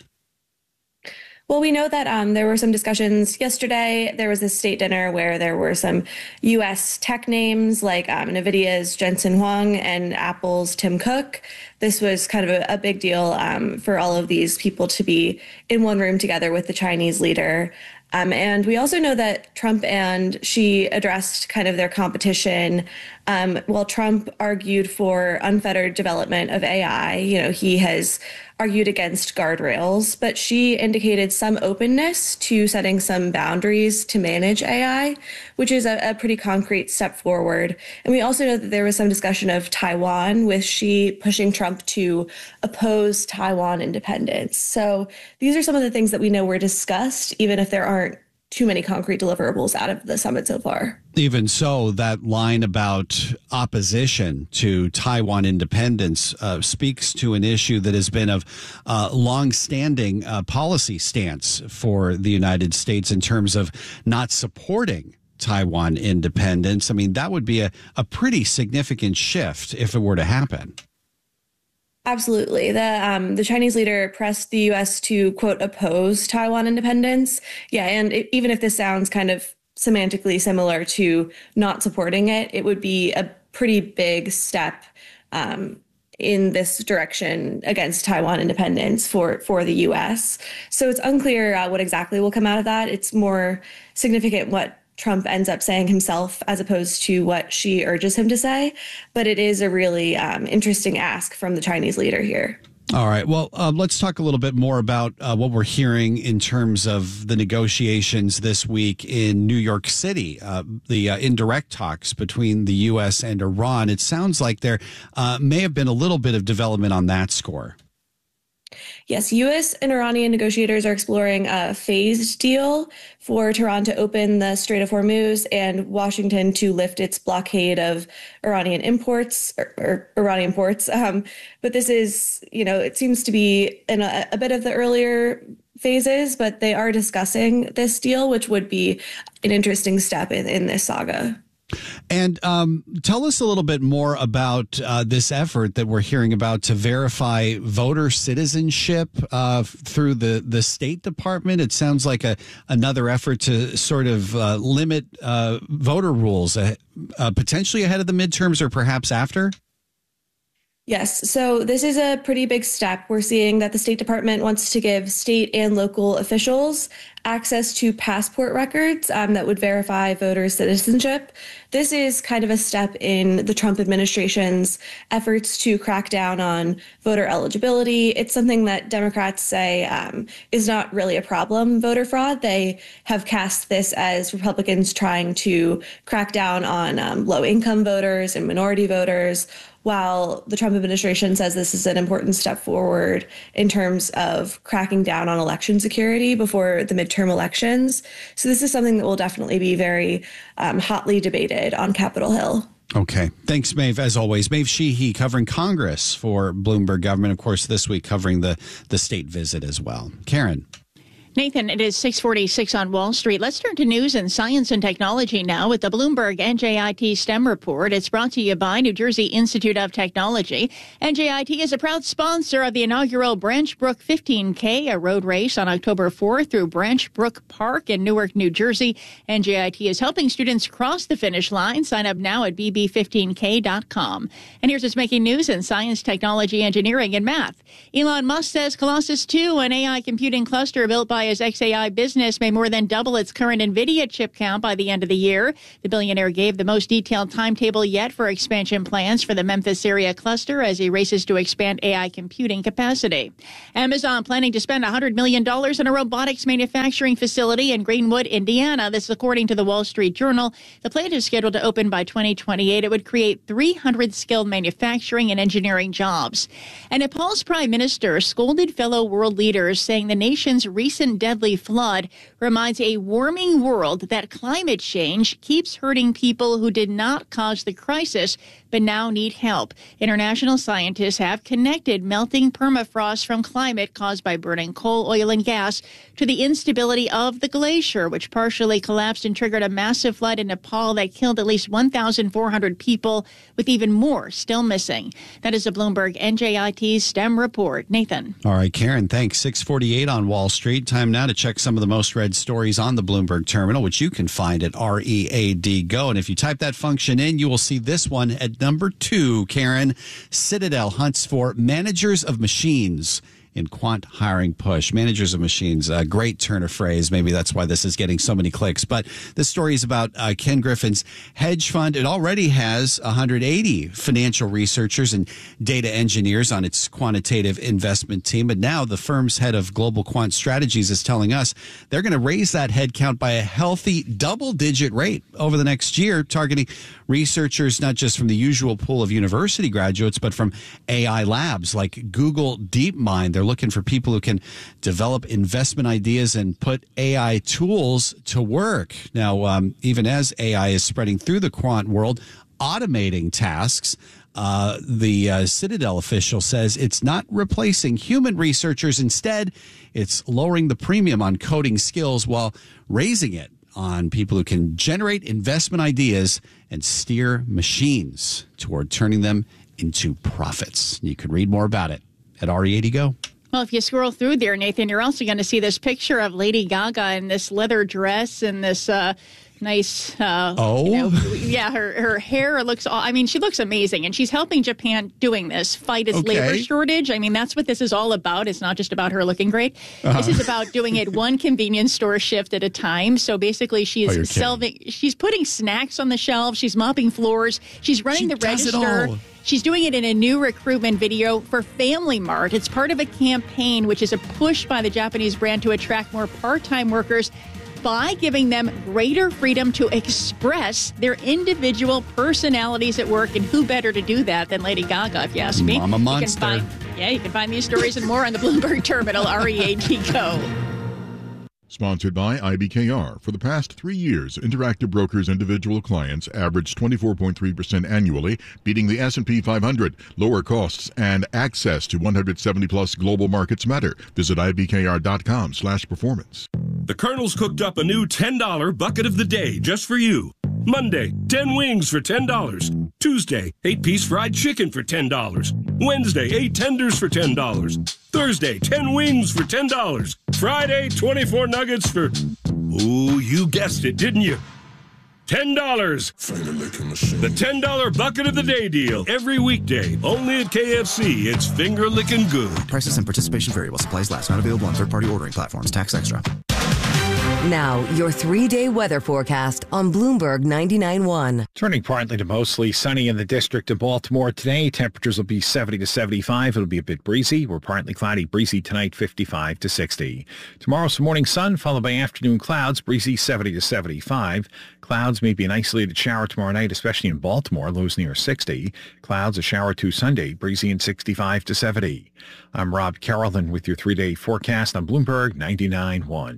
Speaker 8: Well, we know that um, there were some discussions yesterday. There was this state dinner where there were some U S tech names like um, NVIDIA's Jensen Huang and Apple's Tim Cook. This was kind of a, a big deal um, for all of these people to be in one room together with the Chinese leader. Um, and we also know that Trump and Xi addressed kind of their competition. Um, while Trump argued for unfettered development of A I, you know, he has argued against guardrails, but Xi indicated some openness to setting some boundaries to manage A I, which is a, a pretty concrete step forward. And we also know that there was some discussion of Taiwan, with Xi pushing Trump to oppose Taiwan independence. So these are some of the things that we know were discussed, even if there aren't too many concrete deliverables out of the summit so far.
Speaker 1: Even so, that line about opposition to Taiwan independence uh, speaks to an issue that has been of uh, long-standing uh, policy stance for the United States in terms of not supporting Taiwan independence. I mean, that would be a, a pretty significant shift if it were to happen.
Speaker 8: Absolutely. The um, the Chinese leader pressed the U S to, quote, oppose Taiwan independence. Yeah, and it, even if this sounds kind of semantically similar to not supporting it, it would be a pretty big step um, in this direction against Taiwan independence for, for the U S. So it's unclear uh, what exactly will come out of that. It's more significant what Trump ends up saying himself as opposed to what Xi urges him to say. But it is a really um, interesting ask from the Chinese leader here.
Speaker 1: All right. Well, uh, let's talk a little bit more about uh, what we're hearing in terms of the negotiations this week in New York City, uh, the uh, indirect talks between the U S and Iran. It sounds like there uh, may have been a little bit of development on that score.
Speaker 8: Yes, U S and Iranian negotiators are exploring a phased deal for Tehran to open the Strait of Hormuz and Washington to lift its blockade of Iranian imports or, or Iranian ports. Um, but this is, you know, it seems to be in a, a bit of the earlier phases, but they are discussing this deal, which would be an interesting step in, in this saga.
Speaker 1: And um, tell us a little bit more about uh, this effort that we're hearing about to verify voter citizenship uh, through the, the State Department. It sounds like a another effort to sort of uh, limit uh, voter rules, uh, uh, potentially ahead of the midterms or perhaps after.
Speaker 8: Yes. So this is a pretty big step. We're seeing that the State Department wants to give state and local officials access to passport records um, that would verify voter citizenship. This is kind of a step in the Trump administration's efforts to crack down on voter eligibility. It's something that Democrats say um, is not really a problem, voter fraud. They have cast this as Republicans trying to crack down on um, low-income voters and minority voters, while the Trump administration says this is an important step forward in terms of cracking down on election security before the midterm elections. So this is something that will definitely be very um, hotly debated on Capitol Hill.
Speaker 1: Okay. Thanks, Maeve, as always. Maeve Sheehy covering Congress for Bloomberg Government, of course, this week covering the, the state visit as well. Karen.
Speaker 2: Nathan, it is six forty-six on Wall Street. Let's turn to news and science and technology now with the Bloomberg N J I T STEM report. It's brought to you by New Jersey Institute of Technology. N J I T is a proud sponsor of the inaugural Branch Brook fifteen K, a road race on October fourth through Branch Brook Park in Newark, New Jersey. N J I T is helping students cross the finish line. Sign up now at b b fifteen k dot com. And here's what's making news in science, technology, engineering, and math. Elon Musk says Colossus two, an A I computing cluster built by his X A I business, may more than double its current NVIDIA chip count by the end of the year. The billionaire gave the most detailed timetable yet for expansion plans for the Memphis area cluster as he races to expand A I computing capacity. Amazon planning to spend one hundred million dollars in a robotics manufacturing facility in Greenwood, Indiana. This is according to the Wall Street Journal. The plant is scheduled to open by twenty twenty-eight. It would create three hundred skilled manufacturing and engineering jobs. And Nepal's prime minister scolded fellow world leaders, saying the nation's recent deadly flood reminds a warming world that climate change keeps hurting people who did not cause the crisis but now need help. International scientists have connected melting permafrost from climate caused by burning coal, oil, and gas to the instability of the glacier, which partially collapsed and triggered a massive flood in Nepal that killed at least one thousand four hundred people, with even more still missing. That is a Bloomberg N J I T STEM report. Nathan.
Speaker 1: All right, Karen, thanks. six forty-eight on Wall Street. Time now to check some of the most read stories on the Bloomberg terminal, which you can find at R E A D Go. And if you type that function in, you will see this one at number two, Karen. Citadel hunts for managers of machines in quant hiring push. Managers of machines, a great turn of phrase. Maybe that's why this is getting so many clicks. But this story is about uh, Ken Griffin's hedge fund. It already has one hundred eighty financial researchers and data engineers on its quantitative investment team. But now the firm's head of global quant strategies is telling us they're going to raise that headcount by a healthy double-digit rate over the next year, targeting researchers not just from the usual pool of university graduates, but from A I labs like Google DeepMind. They're looking for people who can develop investment ideas and put A I tools to work. Now, um, even as A I is spreading through the quant world, automating tasks, uh, the uh, Citadel official says it's not replacing human researchers. Instead, it's lowering the premium on coding skills while raising it on people who can generate investment ideas and steer machines toward turning them into profits. You can read more about it at R E A D Go.
Speaker 2: Well, if you scroll through there, Nathan, you're also going to see this picture of Lady Gaga in this leather dress and this uh, nice, uh,
Speaker 1: oh,
Speaker 2: you know, yeah, her, her hair looks, I mean, she looks amazing. And she's helping Japan doing this, fight its
Speaker 1: okay.
Speaker 2: labor shortage. I mean, that's what this is all about. It's not just about her looking great. Uh-huh. This is about doing it one convenience store shift at a time. So basically, she's
Speaker 1: oh,
Speaker 2: selling, she's putting snacks on the shelves. She's mopping floors. She's running
Speaker 1: she
Speaker 2: the register. She's doing it in a new recruitment video for Family Mart. It's part of a campaign, which is a push by the Japanese brand to attract more part-time workers by giving them greater freedom to express their individual personalities at work. And who better to do that than Lady Gaga, if you ask me?
Speaker 1: Mama Monster.
Speaker 2: You can find, yeah, you can find these stories and more on the Bloomberg Terminal, R E A D Go.
Speaker 4: Sponsored by I B K R. For the past three years, Interactive Brokers individual clients averaged twenty-four point three percent annually, beating the S and P five hundred. Lower costs and access to one hundred seventy plus global markets matter. Visit I B K R dot com slash performance.
Speaker 9: The Colonel's cooked up a new ten dollar bucket of the day just for you. Monday, ten wings for ten dollars. Tuesday, eight piece fried chicken for ten dollars. Wednesday, eight tenders for ten dollars. Thursday, ten wings for ten dollars. Friday, twenty-four nuggets for, ooh, you guessed it, didn't you? ten dollars. The ten dollar bucket of the day deal. Every weekday, only at K F C. It's finger licking good.
Speaker 11: Prices and participation vary while supplies last. Not available on third-party ordering platforms. Tax extra.
Speaker 13: Now, your three-day weather forecast on Bloomberg ninety-nine point one.
Speaker 11: Turning partly to mostly sunny in the district of Baltimore today. Temperatures will be seventy to seventy-five. It'll be a bit breezy. We're partly cloudy, breezy tonight, fifty-five to sixty. Tomorrow, some morning sun, followed by afternoon clouds, breezy seventy to seventy-five. Clouds, maybe an isolated shower tomorrow night, especially in Baltimore, lows near sixty. Clouds, a shower or two Sunday, breezy and sixty-five to seventy. I'm Rob Carrollton with your three-day forecast on Bloomberg ninety-nine point one.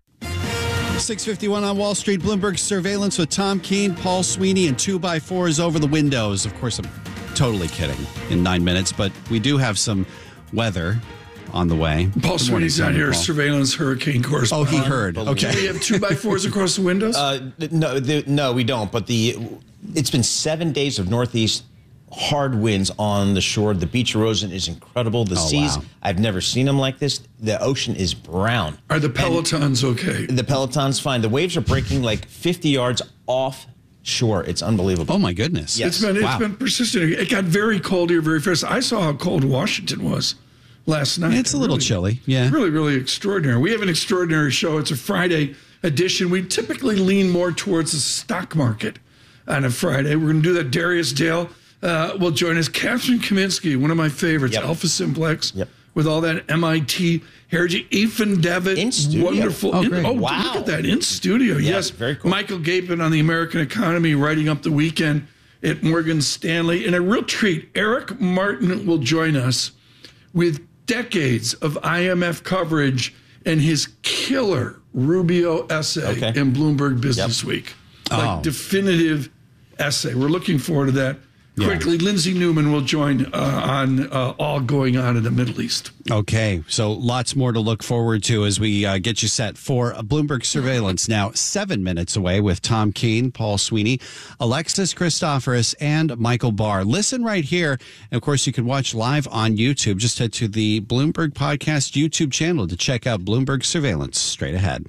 Speaker 1: six fifty-one on Wall Street. Bloomberg surveillance with Tom Keene, Paul Sweeney, and two by fours over the windows. Of course, I'm totally kidding in nine minutes, but we do have some weather on the way.
Speaker 15: Paul Sweeney's not here, Paul. Surveillance hurricane correspondent.
Speaker 1: Oh, he heard. Okay.
Speaker 15: Do we have two by fours across the windows?
Speaker 16: Uh, no, the, no, we don't. But the it's been seven days of northeast hard winds on the shore. The beach erosion is incredible. The
Speaker 1: oh,
Speaker 16: seas,
Speaker 1: wow.
Speaker 16: I've never seen them like this. The ocean is brown.
Speaker 15: Are the pelotons and okay?
Speaker 16: The peloton's fine. The waves are breaking like fifty yards off shore. It's unbelievable.
Speaker 1: Oh, my goodness.
Speaker 15: Yes. It's been,
Speaker 1: wow.
Speaker 15: it's been persistent. It got very cold here very fast. I saw how cold Washington was last night.
Speaker 1: It's a little
Speaker 15: really,
Speaker 1: chilly. Yeah.
Speaker 15: Really, really extraordinary. We have an extraordinary show. It's a Friday edition. We typically lean more towards the stock market on a Friday. We're going to do that. Darius Dale uh, will join us. Catherine Kaminsky, one of my favorites, yep. Alpha Simplex, yep. with all that M I T heritage. Ethan Devitt,
Speaker 16: in studio.
Speaker 15: Wonderful.
Speaker 16: Oh,
Speaker 15: in,
Speaker 16: great.
Speaker 15: oh
Speaker 16: wow.
Speaker 15: Look at that, in studio.
Speaker 16: Yeah,
Speaker 15: yes.
Speaker 16: Very cool.
Speaker 15: Michael Gapin on the American economy, writing up the weekend at Morgan Stanley. And a real treat, Eric Martin will join us with decades of I M F coverage and his killer Rubio essay okay. in Bloomberg Business yep. Week. Like oh. definitive essay. We're looking forward to that. Yeah. Quickly, Lindsay Newman will join uh, on uh, all going on in the Middle East.
Speaker 1: Okay, so lots more to look forward to as we uh, get you set for Bloomberg Surveillance. Now, seven minutes away with Tom Keene, Paul Sweeney, Alexis Christoforous, and Michael Barr. Listen right here. And of course, you can watch live on YouTube. Just head to the Bloomberg Podcast YouTube channel to check out Bloomberg Surveillance straight ahead.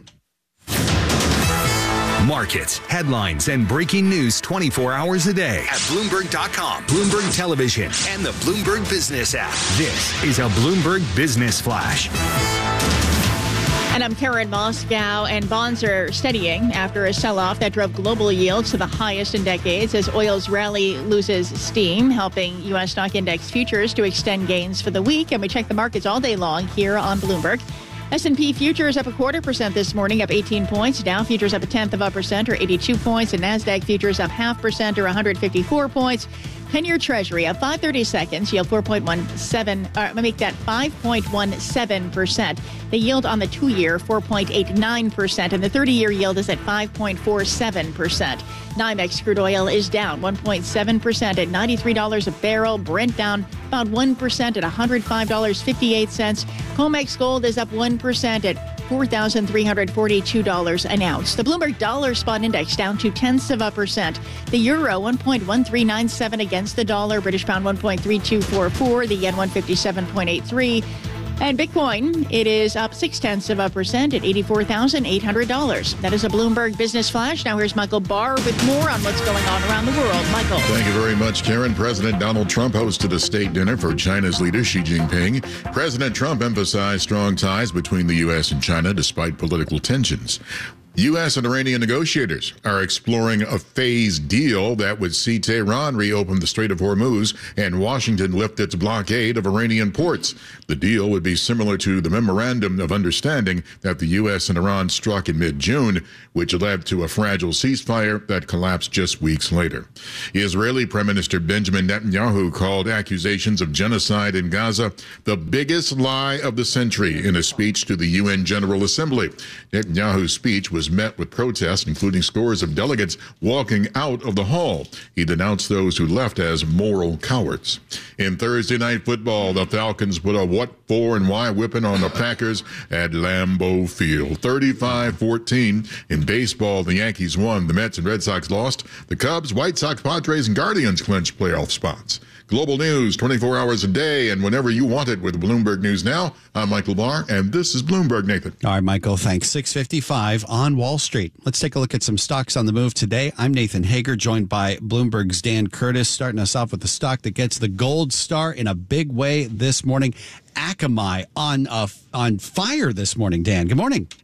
Speaker 24: Markets, headlines, and breaking news twenty-four hours a day at Bloomberg dot com, Bloomberg Television, and the Bloomberg Business app. This is a Bloomberg Business Flash.
Speaker 2: And I'm Karen Moscow, and bonds are steadying after a sell-off that drove global yields to the highest in decades as oil's rally loses steam, helping U S stock index futures to extend gains for the week. And we check the markets all day long here on Bloomberg. S and P futures up a quarter percent this morning, up eighteen points. Dow futures up a tenth of a percent, or eighty-two points. And NASDAQ futures up half percent, or one hundred fifty-four points. ten-year Treasury up five thirty seconds, yield four point one seven. Uh, I'm going to make that five point one seven percent. The yield on the two-year, four point eight nine percent. And the thirty-year yield is at five point four seven percent. NYMEX crude oil is down one point seven percent at ninety-three dollars a barrel. Brent down about one percent at one hundred five dollars and fifty-eight cents. COMEX gold is up one percent at four thousand three hundred forty-two dollars an ounce. The Bloomberg Dollar Spot Index down two tenths of a percent. The euro one point one three nine seven against the dollar. British pound one point three two four four. The yen one fifty-seven point eight three. And Bitcoin, it is up six tenths of a percent at eighty-four thousand eight hundred dollars. That is a Bloomberg Business Flash. Now here's Michael Barr with more on what's going on around the world. Michael.
Speaker 4: Thank you very much, Karen. President Donald Trump hosted a state dinner for China's leader, Xi Jinping. President Trump emphasized strong ties between the U S and China despite political tensions. U S and Iranian negotiators are exploring a phased deal that would see Tehran reopen the Strait of Hormuz and Washington lift its blockade of Iranian ports. The deal would be similar to the memorandum of understanding that the U S and Iran struck in mid-June, which led to a fragile ceasefire that collapsed just weeks later. Israeli Prime Minister Benjamin Netanyahu called accusations of genocide in Gaza the biggest lie of the century in a speech to the U N General Assembly. Netanyahu's speech was met with protests, including scores of delegates walking out of the hall. He denounced those who left as moral cowards. In Thursday night football, the Falcons put a what for and why whipping on the Packers at Lambeau Field. thirty-five fourteen. In baseball, the Yankees won. The Mets and Red Sox lost. The Cubs, White Sox, Padres, and Guardians clinched playoff spots. Global news twenty-four hours a day and whenever you want it with Bloomberg News Now. I'm Michael Barr, and this is Bloomberg, Nathan.
Speaker 1: All right, Michael, thanks. six fifty-five on Wall Street. Let's take a look at some stocks on the move today. I'm Nathan Hager, joined by Bloomberg's Dan Curtis, starting us off with the stock that gets the gold star in a big way this morning. Akamai on uh, on fire this morning, Dan. Good morning.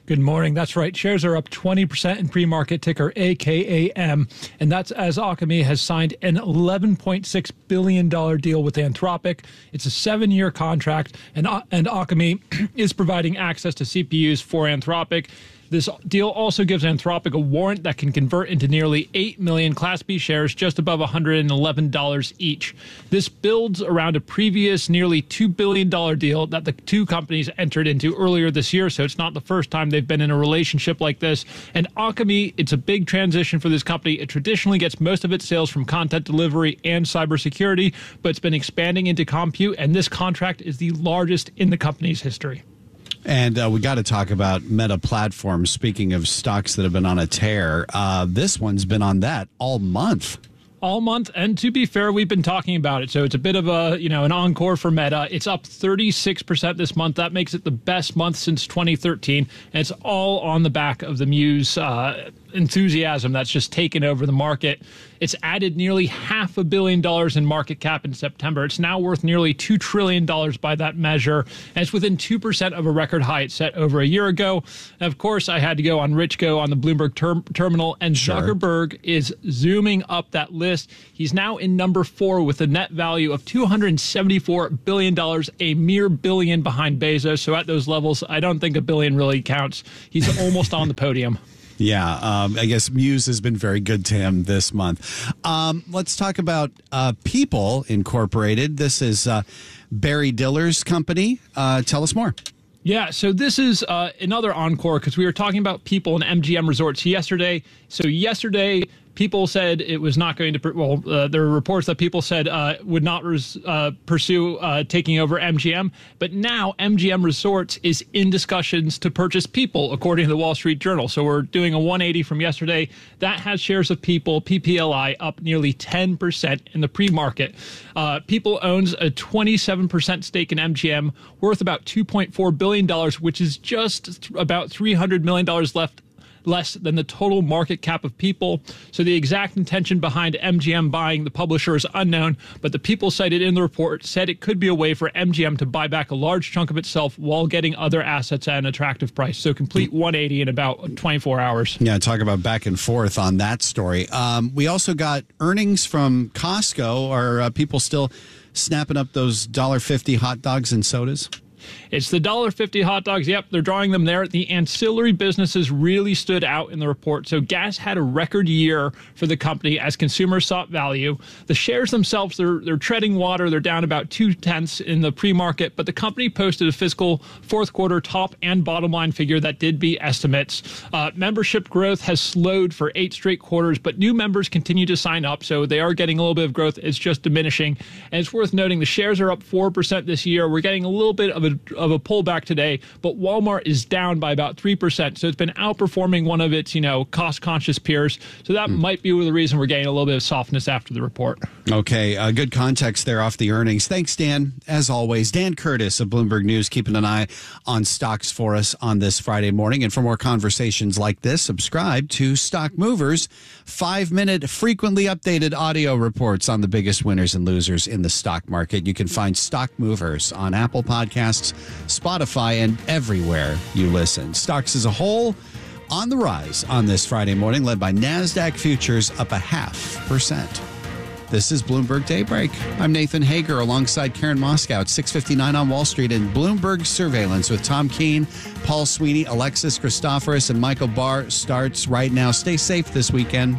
Speaker 10: Good morning. That's right. Shares are up twenty percent in pre-market, ticker A K A M. And that's as Alchemy has signed an eleven point six billion dollars deal with Anthropic. It's a seven-year contract, and, and Alchemy is providing access to C P Us for Anthropic. This deal also gives Anthropic a warrant that can convert into nearly eight million Class B shares, just above one hundred eleven dollars each. This builds around a previous nearly two billion dollars deal that the two companies entered into earlier this year, so it's not the first time they've been in a relationship like this. And Alchemy, it's a big transition for this company. It traditionally gets most of its sales from content delivery and cybersecurity, but it's been expanding into compute, and this contract is the largest in the company's history.
Speaker 1: And uh, we got to talk about Meta Platforms. Speaking of stocks that have been on a tear, uh, this one's been on that all month.
Speaker 10: All month, and to be fair, we've been talking about it, so it's a bit of a, you know, an encore for Meta. It's up thirty-six percent this month. That makes it the best month since twenty thirteen, and it's all on the back of the Muse uh, enthusiasm that's just taken over the market. It's added nearly half a billion dollars in market cap in September. It's now worth nearly two trillion dollars by that measure, and it's within two percent of a record high it set over a year ago. And of course, I had to go on Richco on the Bloomberg ter- terminal, and
Speaker 1: Sure.
Speaker 10: Zuckerberg is zooming up that list. He's now in number four with a net value of two hundred seventy-four billion dollars, a mere billion behind Bezos. So at those levels, I don't think a billion really counts. He's almost on the podium.
Speaker 1: Yeah, um, I guess Muse has been very good to him this month. Um, let's talk about uh, People Incorporated. This is uh, Barry Diller's company. Uh, tell us more.
Speaker 10: Yeah, so this is uh, another encore because we were talking about People and M G M Resorts yesterday. So yesterday, People said it was not going to, well, uh, there were reports that People said uh, would not res, uh, pursue uh, taking over M G M. But now M G M Resorts is in discussions to purchase People, according to the Wall Street Journal. So we're doing a one eighty from yesterday. That has shares of People, P P L I, up nearly ten percent in the pre-market. Uh, People owns a twenty-seven percent stake in M G M, worth about two point four billion dollars, which is just th- about three hundred million dollars left less than the total market cap of People. So the exact intention behind M G M buying the publisher is unknown, but the People cited in the report said it could be a way for M G M to buy back a large chunk of itself while getting other assets at an attractive price. So complete one eighty in about twenty-four hours.
Speaker 1: Yeah, talk about back and forth on that story. Um, we also got earnings from Costco. Are uh, people still snapping up those one dollar fifty hot dogs and sodas?
Speaker 10: It's the one dollar fifty hot dogs. Yep, they're drawing them there. The ancillary businesses really stood out in the report. So gas had a record year for the company as consumers sought value. The shares themselves, they're, they're treading water. They're down about two-tenths in the pre-market, but the company posted a fiscal fourth quarter top and bottom line figure that did beat estimates. Uh, membership growth has slowed for eight straight quarters, but new members continue to sign up, so they are getting a little bit of growth. It's just diminishing. And it's worth noting the shares are up four percent this year. We're getting a little bit of a of a pullback today, but Walmart is down by about three percent. So it's been outperforming one of its, you know, cost-conscious peers. So that mm. might be the reason we're getting a little bit of softness after the report.
Speaker 1: Okay, uh, good context there off the earnings. Thanks, Dan. As always, Dan Curtis of Bloomberg News, keeping an eye on stocks for us on this Friday morning. And for more conversations like this, subscribe to Stock Movers, five-minute, frequently updated audio reports on the biggest winners and losers in the stock market. You can find Stock Movers on Apple Podcasts, Spotify, and everywhere you listen. Stocks as a whole on the rise on this Friday morning, led by NASDAQ futures up a half percent. This is Bloomberg Daybreak. I'm Nathan Hager alongside Karen Moscow at six fifty-nine on Wall Street in Bloomberg Surveillance with Tom Keene, Paul Sweeney, Alexis Christoforous, and Michael Barr starts right now. Stay safe this weekend.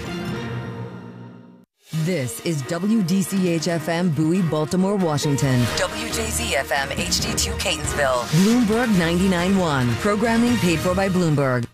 Speaker 13: This is W D C H F M Bowie, Baltimore, Washington. W J Z F M H D two Catonsville. Bloomberg ninety-nine point one. Programming paid for by Bloomberg.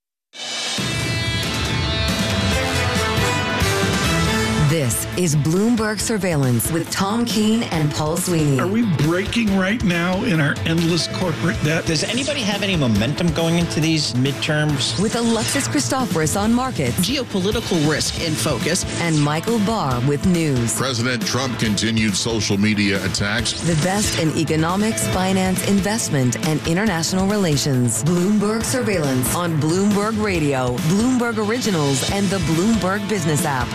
Speaker 13: This is Bloomberg Surveillance with Tom Keene and Paul Sweeney.
Speaker 15: Are we breaking right now in our endless corporate debt?
Speaker 16: Does anybody have any momentum going into these midterms?
Speaker 13: With Alexis Christoforous on markets,
Speaker 14: geopolitical risk in focus,
Speaker 13: and Michael Barr with news.
Speaker 4: President Trump continued social media attacks.
Speaker 13: The best in economics, finance, investment, and international relations. Bloomberg Surveillance on Bloomberg Radio, Bloomberg Originals, and the Bloomberg Business app.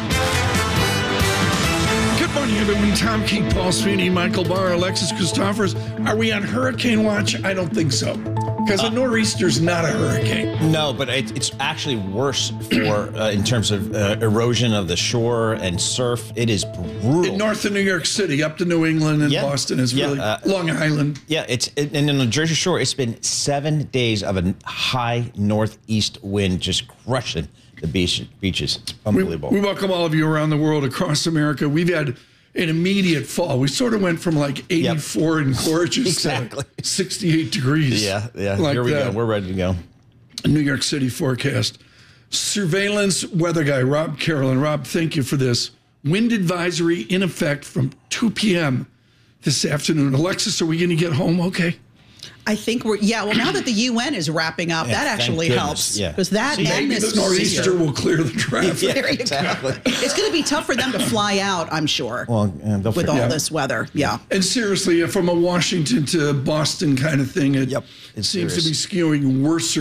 Speaker 15: Good morning, everyone. Tom Keene, Paul Sweeney, Michael Barr, Alexis Christoforous. Are we on hurricane watch? I don't think so. Because a nor'easter's not a hurricane.
Speaker 16: No, but it, it's actually worse for uh, in terms of uh, erosion of the shore and surf. It is brutal.
Speaker 15: In north of New York City, up to New England and
Speaker 16: Yeah.
Speaker 15: Boston is
Speaker 16: Yeah,
Speaker 15: really
Speaker 16: uh,
Speaker 15: Long Island.
Speaker 16: Yeah, it's it, and in the Jersey Shore, it's been seven days of a high northeast wind just crushing the beach, beaches. It's unbelievable.
Speaker 15: We welcome all of you around the world, across America. We've had an immediate fall. We sort of went from like eighty-four and gorgeous
Speaker 16: Exactly.
Speaker 15: to sixty-eight degrees.
Speaker 16: yeah, yeah.
Speaker 15: Like
Speaker 16: Here we
Speaker 15: that.
Speaker 16: go. We're ready to go.
Speaker 15: New York City forecast. Surveillance weather guy, Rob Carolyn. Rob, thank you for this. Wind advisory in effect from two p.m. this afternoon. Alexis, are we going to get home okay?
Speaker 14: I think we're, yeah, well, now that the U N is wrapping up,
Speaker 16: Yeah,
Speaker 14: that
Speaker 16: thank
Speaker 14: actually
Speaker 16: goodness,
Speaker 14: helps.
Speaker 16: yeah.
Speaker 14: Because that
Speaker 15: See,
Speaker 14: and
Speaker 15: maybe
Speaker 14: this
Speaker 15: the nor'easter
Speaker 14: season-
Speaker 15: will clear the traffic.
Speaker 16: Yeah,
Speaker 14: There you go.
Speaker 16: exactly.
Speaker 14: It's going to be tough for them to fly out, I'm sure,
Speaker 16: Well, uh, they'll
Speaker 14: with
Speaker 16: figure-
Speaker 14: all
Speaker 15: Yeah.
Speaker 14: this weather. Yeah.
Speaker 15: And seriously, from a Washington to Boston kind of thing, it
Speaker 16: Yep, it's
Speaker 15: seems
Speaker 16: serious.
Speaker 15: to be skewing worse